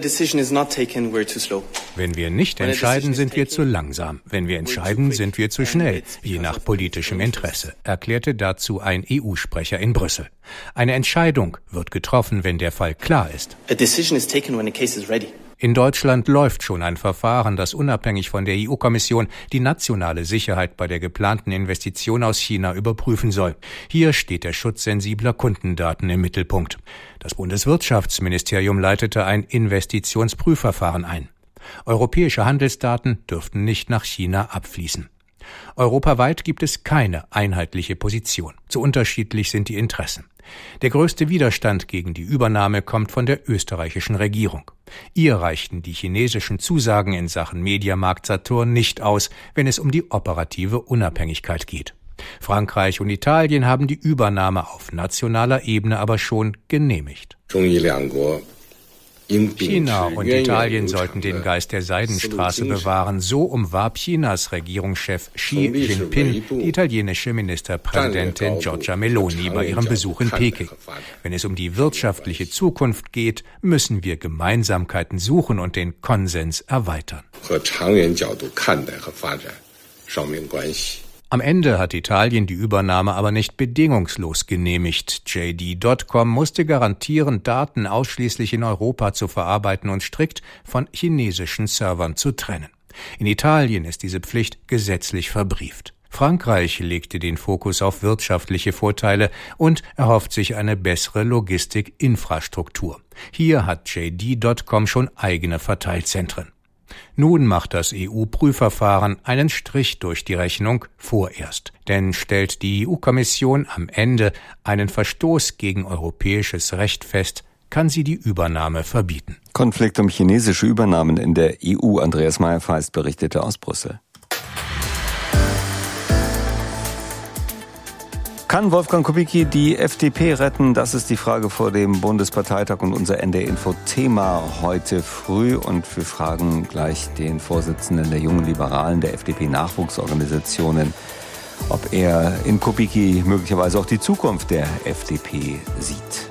wir nicht entscheiden, sind wir zu langsam. Wenn wir entscheiden, sind wir zu schnell, je nach politischem Interesse, erklärte dazu ein E U-Sprecher in Brüssel. Eine Entscheidung wird getroffen, wenn der Fall klar ist. In Deutschland läuft schon ein Verfahren, das unabhängig von der E U-Kommission die nationale Sicherheit bei der geplanten Investition aus China überprüfen soll. Hier steht der Schutz sensibler Kundendaten im Mittelpunkt. Das Bundeswirtschaftsministerium leitete ein Investitionsprüfverfahren ein. Europäische Handelsdaten dürften nicht nach China abfließen. Europaweit gibt es keine einheitliche Position. Zu unterschiedlich sind die Interessen. Der größte Widerstand gegen die Übernahme kommt von der österreichischen Regierung. Ihr reichten die chinesischen Zusagen in Sachen Mediamarkt Saturn nicht aus, wenn es um die operative Unabhängigkeit geht. Frankreich und Italien haben die Übernahme auf nationaler Ebene aber schon genehmigt. China und Italien sollten den Geist der Seidenstraße bewahren. So umwarb Chinas Regierungschef Xi Jinping die italienische Ministerpräsidentin Giorgia Meloni bei ihrem Besuch in Peking. Wenn es um die wirtschaftliche Zukunft geht, müssen wir Gemeinsamkeiten suchen und den Konsens erweitern. Am Ende hat Italien die Übernahme aber nicht bedingungslos genehmigt. J D Punkt com musste garantieren, Daten ausschließlich in Europa zu verarbeiten und strikt von chinesischen Servern zu trennen. In Italien ist diese Pflicht gesetzlich verbrieft. Frankreich legte den Fokus auf wirtschaftliche Vorteile und erhofft sich eine bessere Logistikinfrastruktur. Hier hat J D Punkt com schon eigene Verteilzentren. Nun macht das E U-Prüfverfahren einen Strich durch die Rechnung vorerst. Denn stellt die E U-Kommission am Ende einen Verstoß gegen europäisches Recht fest, kann sie die Übernahme verbieten. Konflikt um chinesische Übernahmen in der E U. Andreas Meyer-Feist berichtete aus Brüssel. Kann Wolfgang Kubicki die F D P retten? Das ist die Frage vor dem Bundesparteitag und unser N D R-Info-Thema heute früh. Und wir fragen gleich den Vorsitzenden der Jungen Liberalen, der F D P-Nachwuchsorganisationen, ob er in Kubicki möglicherweise auch die Zukunft der F D P sieht.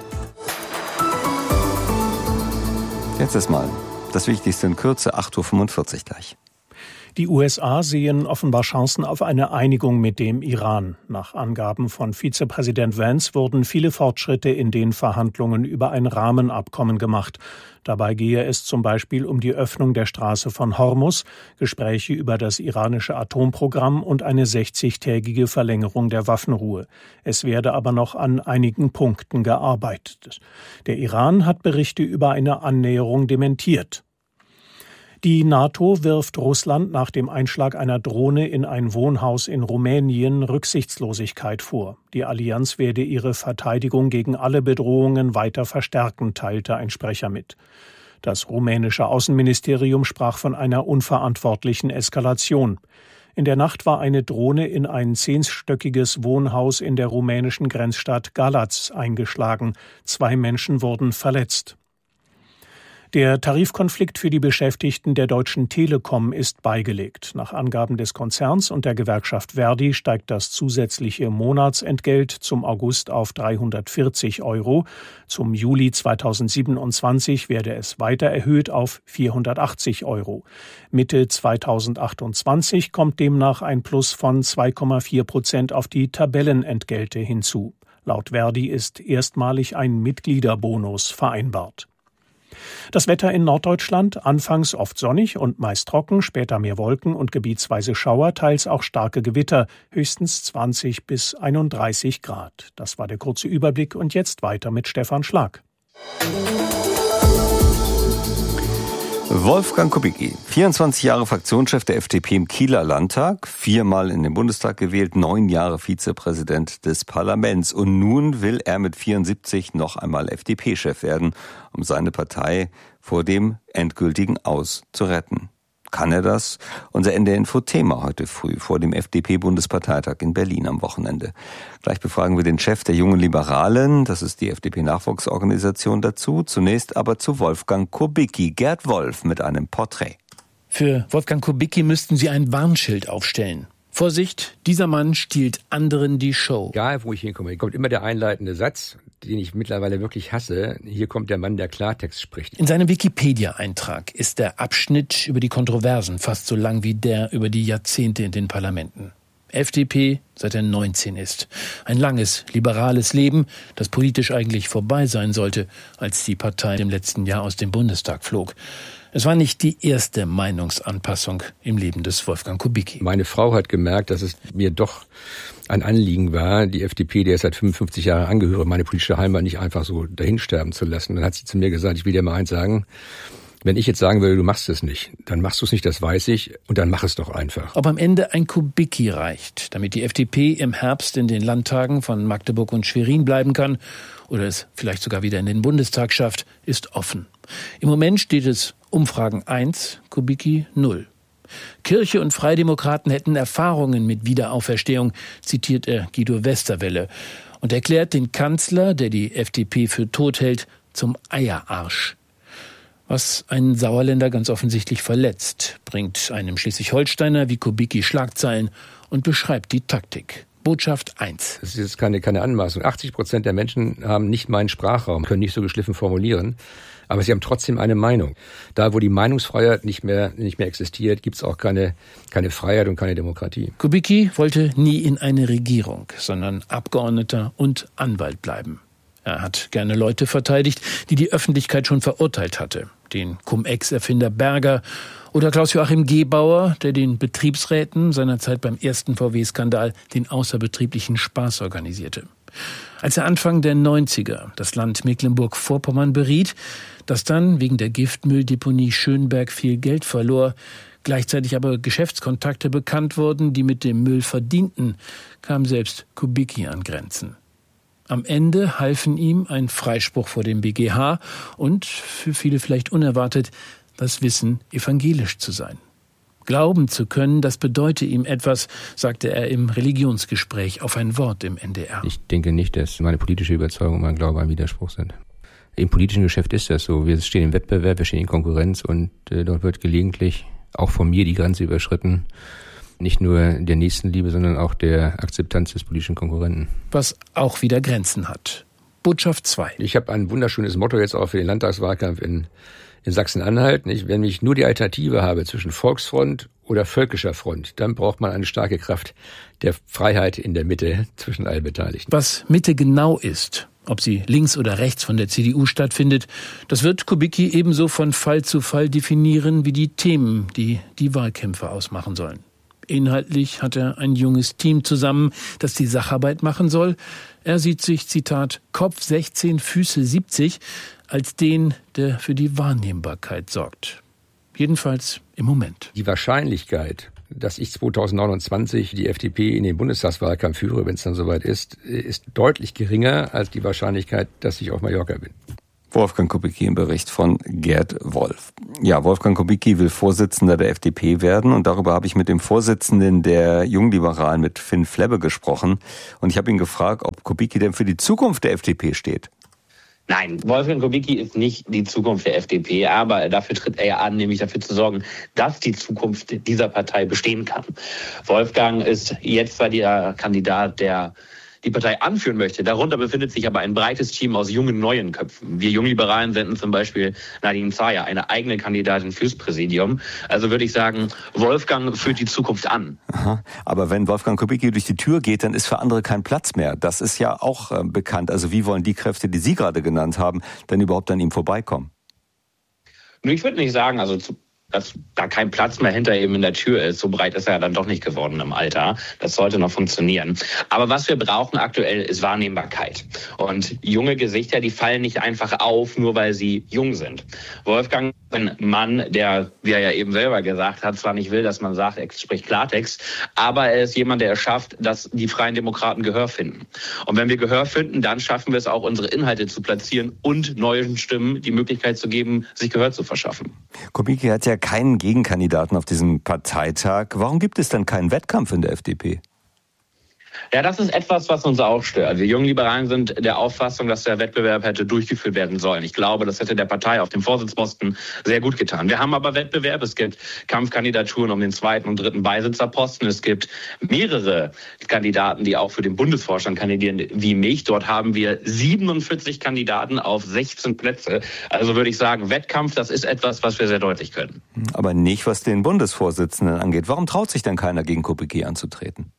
Jetzt erstmal das Wichtigste in Kürze, acht Uhr fünfundvierzig gleich. Die U S A sehen offenbar Chancen auf eine Einigung mit dem Iran. Nach Angaben von Vizepräsident Vance wurden viele Fortschritte in den Verhandlungen über ein Rahmenabkommen gemacht. Dabei gehe es zum Beispiel um die Öffnung der Straße von Hormuz, Gespräche über das iranische Atomprogramm und eine sechzigtägige Verlängerung der Waffenruhe. Es werde aber noch an einigen Punkten gearbeitet. Der Iran hat Berichte über eine Annäherung dementiert. Die NATO wirft Russland nach dem Einschlag einer Drohne in ein Wohnhaus in Rumänien Rücksichtslosigkeit vor. Die Allianz werde ihre Verteidigung gegen alle Bedrohungen weiter verstärken, teilte ein Sprecher mit. Das rumänische Außenministerium sprach von einer unverantwortlichen Eskalation. In der Nacht war eine Drohne in ein zehnstöckiges Wohnhaus in der rumänischen Grenzstadt Galați eingeschlagen. Zwei Menschen wurden verletzt. Der Tarifkonflikt für die Beschäftigten der Deutschen Telekom ist beigelegt. Nach Angaben des Konzerns und der Gewerkschaft Verdi steigt das zusätzliche Monatsentgelt zum August auf dreihundertvierzig Euro. Zum Juli zweitausendsiebenundzwanzig werde es weiter erhöht auf vierhundertachtzig Euro. Mitte zweitausendachtundzwanzig kommt demnach ein Plus von zwei Komma vier Prozent auf die Tabellenentgelte hinzu. Laut Verdi ist erstmalig ein Mitgliederbonus vereinbart. Das Wetter in Norddeutschland, anfangs oft sonnig und meist trocken, später mehr Wolken und gebietsweise Schauer, teils auch starke Gewitter, höchstens zwanzig bis einunddreißig Grad. Das war der kurze Überblick und jetzt weiter mit Stefan Schlag. Wolfgang Kubicki, vierundzwanzig Jahre Fraktionschef der F D P im Kieler Landtag, viermal in den Bundestag gewählt, neun Jahre Vizepräsident des Parlaments. Und nun will er mit vierundsiebzig noch einmal F D P-Chef werden, um seine Partei vor dem endgültigen Aus zu retten. Kann er das? Unser N D R-Info-Thema heute früh vor dem F D P-Bundesparteitag in Berlin am Wochenende. Gleich befragen wir den Chef der Jungen Liberalen, das ist die F D P-Nachwuchsorganisation, dazu. Zunächst aber zu Wolfgang Kubicki. Gerd Wolf mit einem Porträt. Für Wolfgang Kubicki müssten Sie ein Warnschild aufstellen. Vorsicht, dieser Mann stiehlt anderen die Show. Egal, wo ich hinkomme, kommt immer der einleitende Satz, den ich mittlerweile wirklich hasse. Hier kommt der Mann, der Klartext spricht. In seinem Wikipedia-Eintrag ist der Abschnitt über die Kontroversen fast so lang wie der über die Jahrzehnte in den Parlamenten. F D P, seit er neunzehn ist. Ein langes, liberales Leben, das politisch eigentlich vorbei sein sollte, als die Partei im letzten Jahr aus dem Bundestag flog. Es war nicht die erste Meinungsanpassung im Leben des Wolfgang Kubicki. Meine Frau hat gemerkt, dass es mir doch ein Anliegen war, die F D P, der ich seit fünfundfünfzig Jahren angehöre, meine politische Heimat nicht einfach so dahinsterben zu lassen. Dann hat sie zu mir gesagt, ich will dir mal eins sagen, wenn ich jetzt sagen würde, du machst es nicht, dann machst du es nicht, das weiß ich, und dann mach es doch einfach. Ob am Ende ein Kubicki reicht, damit die F D P im Herbst in den Landtagen von Magdeburg und Schwerin bleiben kann oder es vielleicht sogar wieder in den Bundestag schafft, ist offen. Im Moment steht es Umfragen eins, Kubicki null. Kirche und Freidemokraten hätten Erfahrungen mit Wiederauferstehung, zitiert er Guido Westerwelle und erklärt den Kanzler, der die F D P für tot hält, zum Eierarsch. Was einen Sauerländer ganz offensichtlich verletzt, bringt einem Schleswig-Holsteiner wie Kubicki Schlagzeilen und beschreibt die Taktik. Botschaft eins. Das ist jetzt keine, keine Anmaßung. achtzig Prozent der Menschen haben nicht meinen Sprachraum, können nicht so geschliffen formulieren, aber sie haben trotzdem eine Meinung. Da, wo die Meinungsfreiheit nicht mehr, nicht mehr existiert, gibt es auch keine, keine Freiheit und keine Demokratie. Kubicki wollte nie in eine Regierung, sondern Abgeordneter und Anwalt bleiben. Er hat gerne Leute verteidigt, die die Öffentlichkeit schon verurteilt hatte. Den Cum-Ex-Erfinder Berger oder Klaus-Joachim Gebauer, der den Betriebsräten seinerzeit beim ersten V W-Skandal den außerbetrieblichen Spaß organisierte. Als er Anfang der neunziger das Land Mecklenburg-Vorpommern beriet, das dann wegen der Giftmülldeponie Schönberg viel Geld verlor, gleichzeitig aber Geschäftskontakte bekannt wurden, die mit dem Müll verdienten, kam selbst Kubicki an Grenzen. Am Ende halfen ihm ein Freispruch vor dem B G H und, für viele vielleicht unerwartet, das Wissen, evangelisch zu sein. Glauben zu können, das bedeute ihm etwas, sagte er im Religionsgespräch auf ein Wort im N D R. Ich denke nicht, dass meine politische Überzeugung und mein Glaube ein Widerspruch sind. Im politischen Geschäft ist das so. Wir stehen im Wettbewerb, wir stehen in Konkurrenz und äh, dort wird gelegentlich auch von mir die Grenze überschritten. Nicht nur der Nächstenliebe, sondern auch der Akzeptanz des politischen Konkurrenten. Was auch wieder Grenzen hat. Botschaft zwei. Ich habe ein wunderschönes Motto jetzt auch für den Landtagswahlkampf in, in Sachsen-Anhalt. Wenn ich nur die Alternative habe zwischen Volksfront oder völkischer Front, dann braucht man eine starke Kraft der Freiheit in der Mitte zwischen allen Beteiligten. Was Mitte genau ist, ob sie links oder rechts von der C D U stattfindet, das wird Kubicki ebenso von Fall zu Fall definieren wie die Themen, die die Wahlkämpfe ausmachen sollen. Inhaltlich hat er ein junges Team zusammen, das die Sacharbeit machen soll. Er sieht sich, Zitat, Kopf sechzehn, Füße siebzig, als den, der für die Wahrnehmbarkeit sorgt. Jedenfalls im Moment. Die Wahrscheinlichkeit, dass ich zweitausendneunundzwanzig die F D P in den Bundestagswahlkampf führe, wenn es dann soweit ist, ist deutlich geringer als die Wahrscheinlichkeit, dass ich auf Mallorca bin. Wolfgang Kubicki im Bericht von Gerd Wolf. Ja, Wolfgang Kubicki will Vorsitzender der F D P werden und darüber habe ich mit dem Vorsitzenden der Jungliberalen, mit Finn Flebbe, gesprochen. Und ich habe ihn gefragt, ob Kubicki denn für die Zukunft der F D P steht. Nein, Wolfgang Kubicki ist nicht die Zukunft der F D P, aber dafür tritt er ja an, nämlich dafür zu sorgen, dass die Zukunft dieser Partei bestehen kann. Wolfgang ist jetzt zwar der Kandidat, der die Partei anführen möchte. Darunter befindet sich aber ein breites Team aus jungen, neuen Köpfen. Wir Jungliberalen senden zum Beispiel Nadine Zayer, eine eigene Kandidatin fürs Präsidium. Also würde ich sagen, Wolfgang führt die Zukunft an. Aha. Aber wenn Wolfgang Kubicki durch die Tür geht, dann ist für andere kein Platz mehr. Das ist ja auch äh, bekannt. Also wie wollen die Kräfte, die Sie gerade genannt haben, denn überhaupt an ihm vorbeikommen? Ich würde nicht sagen, also zu dass da kein Platz mehr hinter ihm in der Tür ist. So breit ist er ja dann doch nicht geworden im Alter. Das sollte noch funktionieren. Aber was wir brauchen aktuell ist Wahrnehmbarkeit. Und junge Gesichter, die fallen nicht einfach auf, nur weil sie jung sind. Wolfgang ist ein Mann, der, wie er ja eben selber gesagt hat, zwar nicht will, dass man sagt, er spricht Klartext, aber er ist jemand, der es schafft, dass die Freien Demokraten Gehör finden. Und wenn wir Gehör finden, dann schaffen wir es auch, unsere Inhalte zu platzieren und neuen Stimmen die Möglichkeit zu geben, sich Gehör zu verschaffen. Kubicki hat ja keinen Gegenkandidaten auf diesem Parteitag. Warum gibt es dann keinen Wettkampf in der F D P? Ja, das ist etwas, was uns auch stört. Wir Jungliberalen sind der Auffassung, dass der Wettbewerb hätte durchgeführt werden sollen. Ich glaube, das hätte der Partei auf dem Vorsitzposten sehr gut getan. Wir haben aber Wettbewerb. Es gibt Kampfkandidaturen um den zweiten und dritten Beisitzerposten. Es gibt mehrere Kandidaten, die auch für den Bundesvorstand kandidieren, wie mich. Dort haben wir siebenundvierzig Kandidaten auf sechzehn Plätze. Also würde ich sagen, Wettkampf, das ist etwas, was wir sehr deutlich können. Aber nicht, was den Bundesvorsitzenden angeht. Warum traut sich denn keiner, gegen Kubicki anzutreten?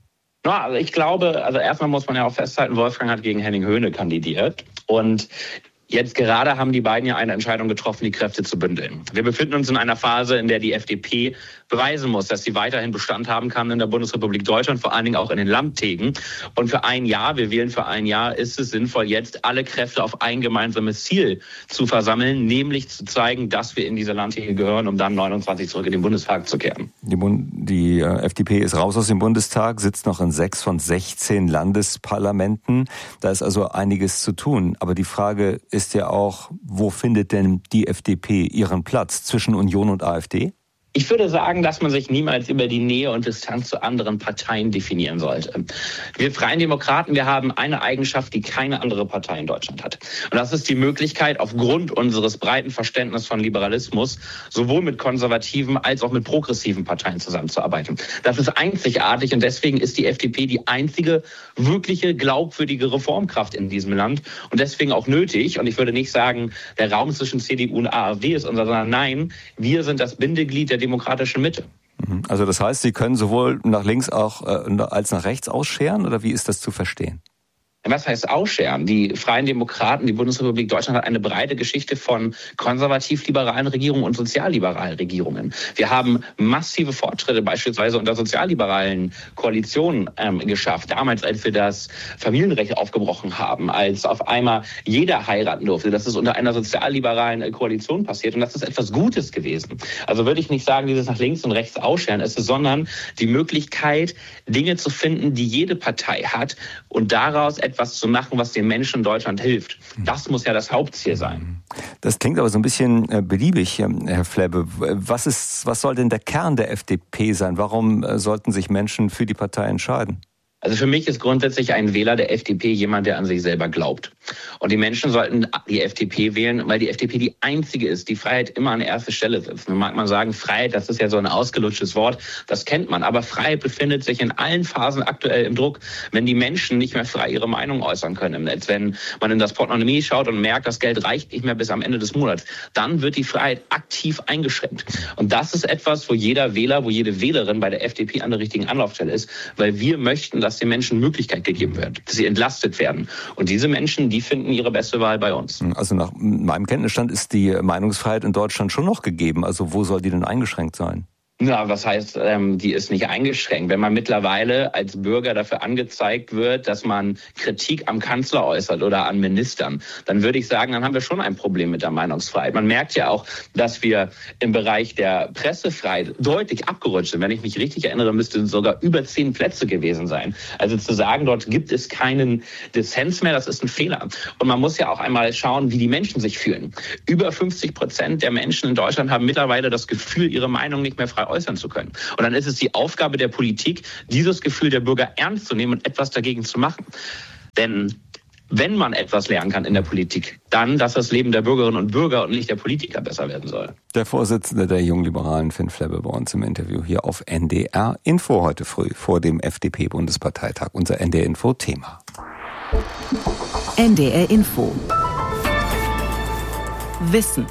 Na, also ich glaube, also erstmal muss man ja auch festhalten, Wolfgang hat gegen Henning Höhne kandidiert und jetzt gerade haben die beiden ja eine Entscheidung getroffen, die Kräfte zu bündeln. Wir befinden uns in einer Phase, in der die F D P beweisen muss, dass sie weiterhin Bestand haben kann in der Bundesrepublik Deutschland, vor allen Dingen auch in den Landtägen. Und für ein Jahr, wir wählen für ein Jahr, ist es sinnvoll, jetzt alle Kräfte auf ein gemeinsames Ziel zu versammeln, nämlich zu zeigen, dass wir in diese Landtäge gehören, um dann neunundzwanzig zurück in den Bundestag zu kehren. Die, Bund- die äh, F D P ist raus aus dem Bundestag, sitzt noch in sechs von sechzehn Landesparlamenten. Da ist also einiges zu tun. Aber die Frage ist ja auch, wo findet denn die F D P ihren Platz zwischen Union und AfD? Ich würde sagen, dass man sich niemals über die Nähe und Distanz zu anderen Parteien definieren sollte. Wir Freien Demokraten, wir haben eine Eigenschaft, die keine andere Partei in Deutschland hat. Und das ist die Möglichkeit, aufgrund unseres breiten Verständnisses von Liberalismus sowohl mit konservativen als auch mit progressiven Parteien zusammenzuarbeiten. Das ist einzigartig und deswegen ist die F D P die einzige wirkliche glaubwürdige Reformkraft in diesem Land und deswegen auch nötig. Und ich würde nicht sagen, der Raum zwischen C D U und AfD ist unser, sondern nein, wir sind das Bindeglied der demokratischen Mitte. Also das heißt, Sie können sowohl nach links auch äh, als nach rechts ausscheren, oder wie ist das zu verstehen? Was heißt ausscheren? Die Freien Demokraten, die Bundesrepublik Deutschland hat eine breite Geschichte von konservativ-liberalen Regierungen und sozialliberalen Regierungen. Wir haben massive Fortschritte beispielsweise unter sozialliberalen Koalitionen ähm, geschafft. Damals, als wir das Familienrecht aufgebrochen haben, als auf einmal jeder heiraten durfte. Das ist unter einer sozialliberalen Koalition passiert und das ist etwas Gutes gewesen. Also würde ich nicht sagen, dieses nach links und rechts ausscheren ist, sondern die Möglichkeit, Dinge zu finden, die jede Partei hat und daraus etwas zu machen, was den Menschen in Deutschland hilft. Das muss ja das Hauptziel sein. Das klingt aber so ein bisschen beliebig, Herr Flebbe. Was ist, was soll denn der Kern der F D P sein? Warum sollten sich Menschen für die Partei entscheiden? Also für mich ist grundsätzlich ein Wähler der F D P jemand, der an sich selber glaubt. Und die Menschen sollten die F D P wählen, weil die F D P die einzige ist, die Freiheit immer an erste Stelle setzt. Nun mag man sagen, Freiheit, das ist ja so ein ausgelutschtes Wort, das kennt man. Aber Freiheit befindet sich in allen Phasen aktuell im Druck, wenn die Menschen nicht mehr frei ihre Meinung äußern können im Netz. Wenn man in das Portemonnaie schaut und merkt, das Geld reicht nicht mehr bis am Ende des Monats, dann wird die Freiheit aktiv eingeschränkt. Und das ist etwas, wo jeder Wähler, wo jede Wählerin bei der F D P an der richtigen Anlaufstelle ist, weil wir möchten, dass den Menschen Möglichkeit gegeben wird, dass sie entlastet werden. Und diese Menschen, die finden ihre beste Wahl bei uns. Also nach meinem Kenntnisstand ist die Meinungsfreiheit in Deutschland schon noch gegeben. Also wo soll die denn eingeschränkt sein? Ja, was heißt, ähm, die ist nicht eingeschränkt. Wenn man mittlerweile als Bürger dafür angezeigt wird, dass man Kritik am Kanzler äußert oder an Ministern, dann würde ich sagen, dann haben wir schon ein Problem mit der Meinungsfreiheit. Man merkt ja auch, dass wir im Bereich der Pressefreiheit deutlich abgerutscht sind. Wenn ich mich richtig erinnere, müssten sogar über zehn Plätze gewesen sein. Also zu sagen, dort gibt es keinen Dissens mehr, das ist ein Fehler. Und man muss ja auch einmal schauen, wie die Menschen sich fühlen. Über fünfzig Prozent der Menschen in Deutschland haben mittlerweile das Gefühl, ihre Meinung nicht mehr frei äußern zu können. Und dann ist es die Aufgabe der Politik, dieses Gefühl der Bürger ernst zu nehmen und etwas dagegen zu machen. Denn wenn man etwas lernen kann in der Politik, dann, dass das Leben der Bürgerinnen und Bürger und nicht der Politiker besser werden soll. Der Vorsitzende der Jungliberalen, Finn Flebbe, bei uns im Interview hier auf N D R Info heute früh vor dem F D P-Bundesparteitag. Unser N D R Info-Thema. N D R Info. Wissen.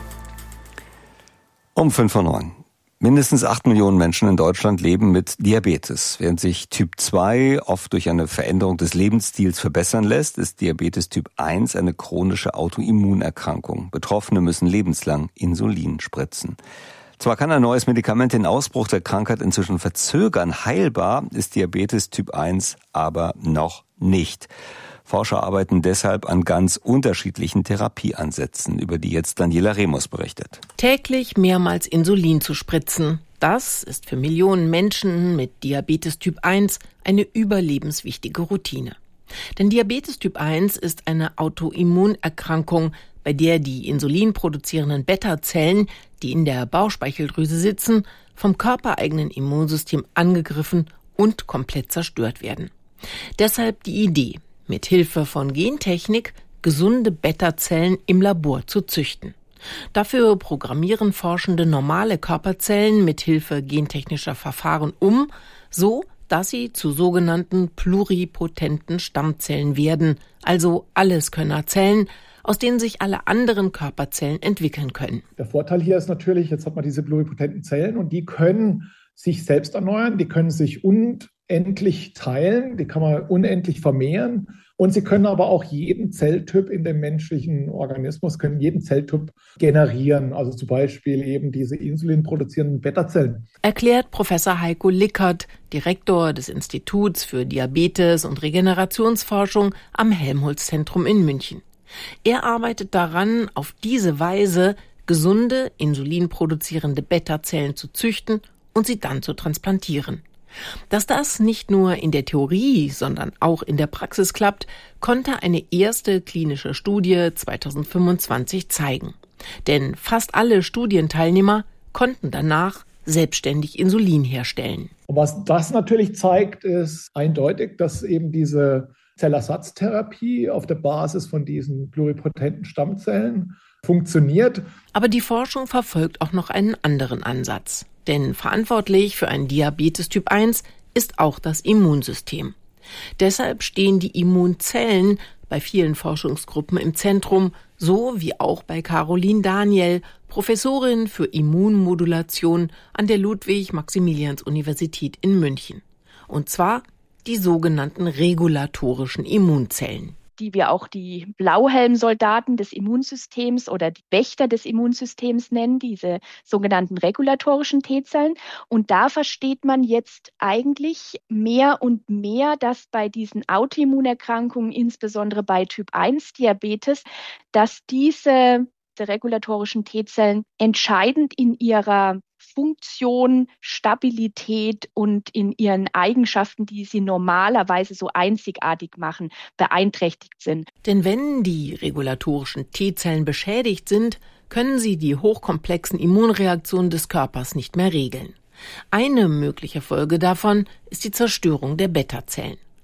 Um fünf Uhr neun. Mindestens acht Millionen Menschen in Deutschland leben mit Diabetes. Während sich Typ zwei oft durch eine Veränderung des Lebensstils verbessern lässt, ist Diabetes Typ eins eine chronische Autoimmunerkrankung. Betroffene müssen lebenslang Insulin spritzen. Zwar kann ein neues Medikament den Ausbruch der Krankheit inzwischen verzögern, heilbar ist Diabetes Typ eins aber noch nicht. Forscher arbeiten deshalb an ganz unterschiedlichen Therapieansätzen, über die jetzt Daniela Remus berichtet. Täglich mehrmals Insulin zu spritzen, das ist für Millionen Menschen mit Diabetes Typ eins eine überlebenswichtige Routine. Denn Diabetes Typ eins ist eine Autoimmunerkrankung, bei der die insulinproduzierenden Beta-Zellen, die in der Bauchspeicheldrüse sitzen, vom körpereigenen Immunsystem angegriffen und komplett zerstört werden. Deshalb die Idee, mit Hilfe von Gentechnik gesunde Beta-Zellen im Labor zu züchten. Dafür programmieren Forschende normale Körperzellen mit Hilfe gentechnischer Verfahren um, so dass sie zu sogenannten pluripotenten Stammzellen werden, also Alleskönnerzellen, aus denen sich alle anderen Körperzellen entwickeln können. Der Vorteil hier ist natürlich, jetzt hat man diese pluripotenten Zellen und die können sich selbst erneuern, die können sich unendlich teilen, die kann man unendlich vermehren und sie können aber auch jeden Zelltyp in dem menschlichen Organismus, können jeden Zelltyp generieren, also zum Beispiel eben diese insulinproduzierenden Beta-Zellen. Erklärt Professor Heiko Lickert, Direktor des Instituts für Diabetes- und Regenerationsforschung am Helmholtz-Zentrum in München. Er arbeitet daran, auf diese Weise gesunde, insulinproduzierende Beta-Zellen zu züchten und sie dann zu transplantieren. Dass das nicht nur in der Theorie, sondern auch in der Praxis klappt, konnte eine erste klinische Studie zweitausendfünfundzwanzig zeigen. Denn fast alle Studienteilnehmer konnten danach selbstständig Insulin herstellen. Und was das natürlich zeigt, ist eindeutig, dass eben diese Zellersatztherapie auf der Basis von diesen pluripotenten Stammzellen funktioniert. Aber die Forschung verfolgt auch noch einen anderen Ansatz. Denn verantwortlich für einen Diabetes Typ eins ist auch das Immunsystem. Deshalb stehen die Immunzellen bei vielen Forschungsgruppen im Zentrum, so wie auch bei Caroline Daniel, Professorin für Immunmodulation an der Ludwig-Maximilians-Universität in München. Und zwar die sogenannten regulatorischen Immunzellen, die wir auch die Blauhelmsoldaten des Immunsystems oder die Wächter des Immunsystems nennen, diese sogenannten regulatorischen T-Zellen. Und da versteht man jetzt eigentlich mehr und mehr, dass bei diesen Autoimmunerkrankungen, insbesondere bei Typ eins Diabetes, dass diese regulatorischen T-Zellen entscheidend in ihrer Funktion, Stabilität und in ihren Eigenschaften, die sie normalerweise so einzigartig machen, beeinträchtigt sind. Denn wenn die regulatorischen T-Zellen beschädigt sind, können sie die hochkomplexen Immunreaktionen des Körpers nicht mehr regeln. Eine mögliche Folge davon ist die Zerstörung der Beta-Zellen.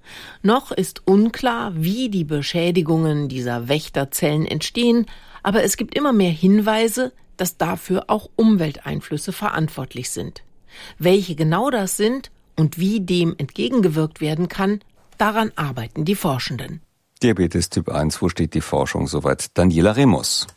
Noch ist unklar, wie die Beschädigungen dieser Wächterzellen entstehen, aber es gibt immer mehr Hinweise, dass dafür auch Umwelteinflüsse verantwortlich sind. Welche genau das sind und wie dem entgegengewirkt werden kann, daran arbeiten die Forschenden. Diabetes Typ eins, wo steht die Forschung soweit? Daniela Remus.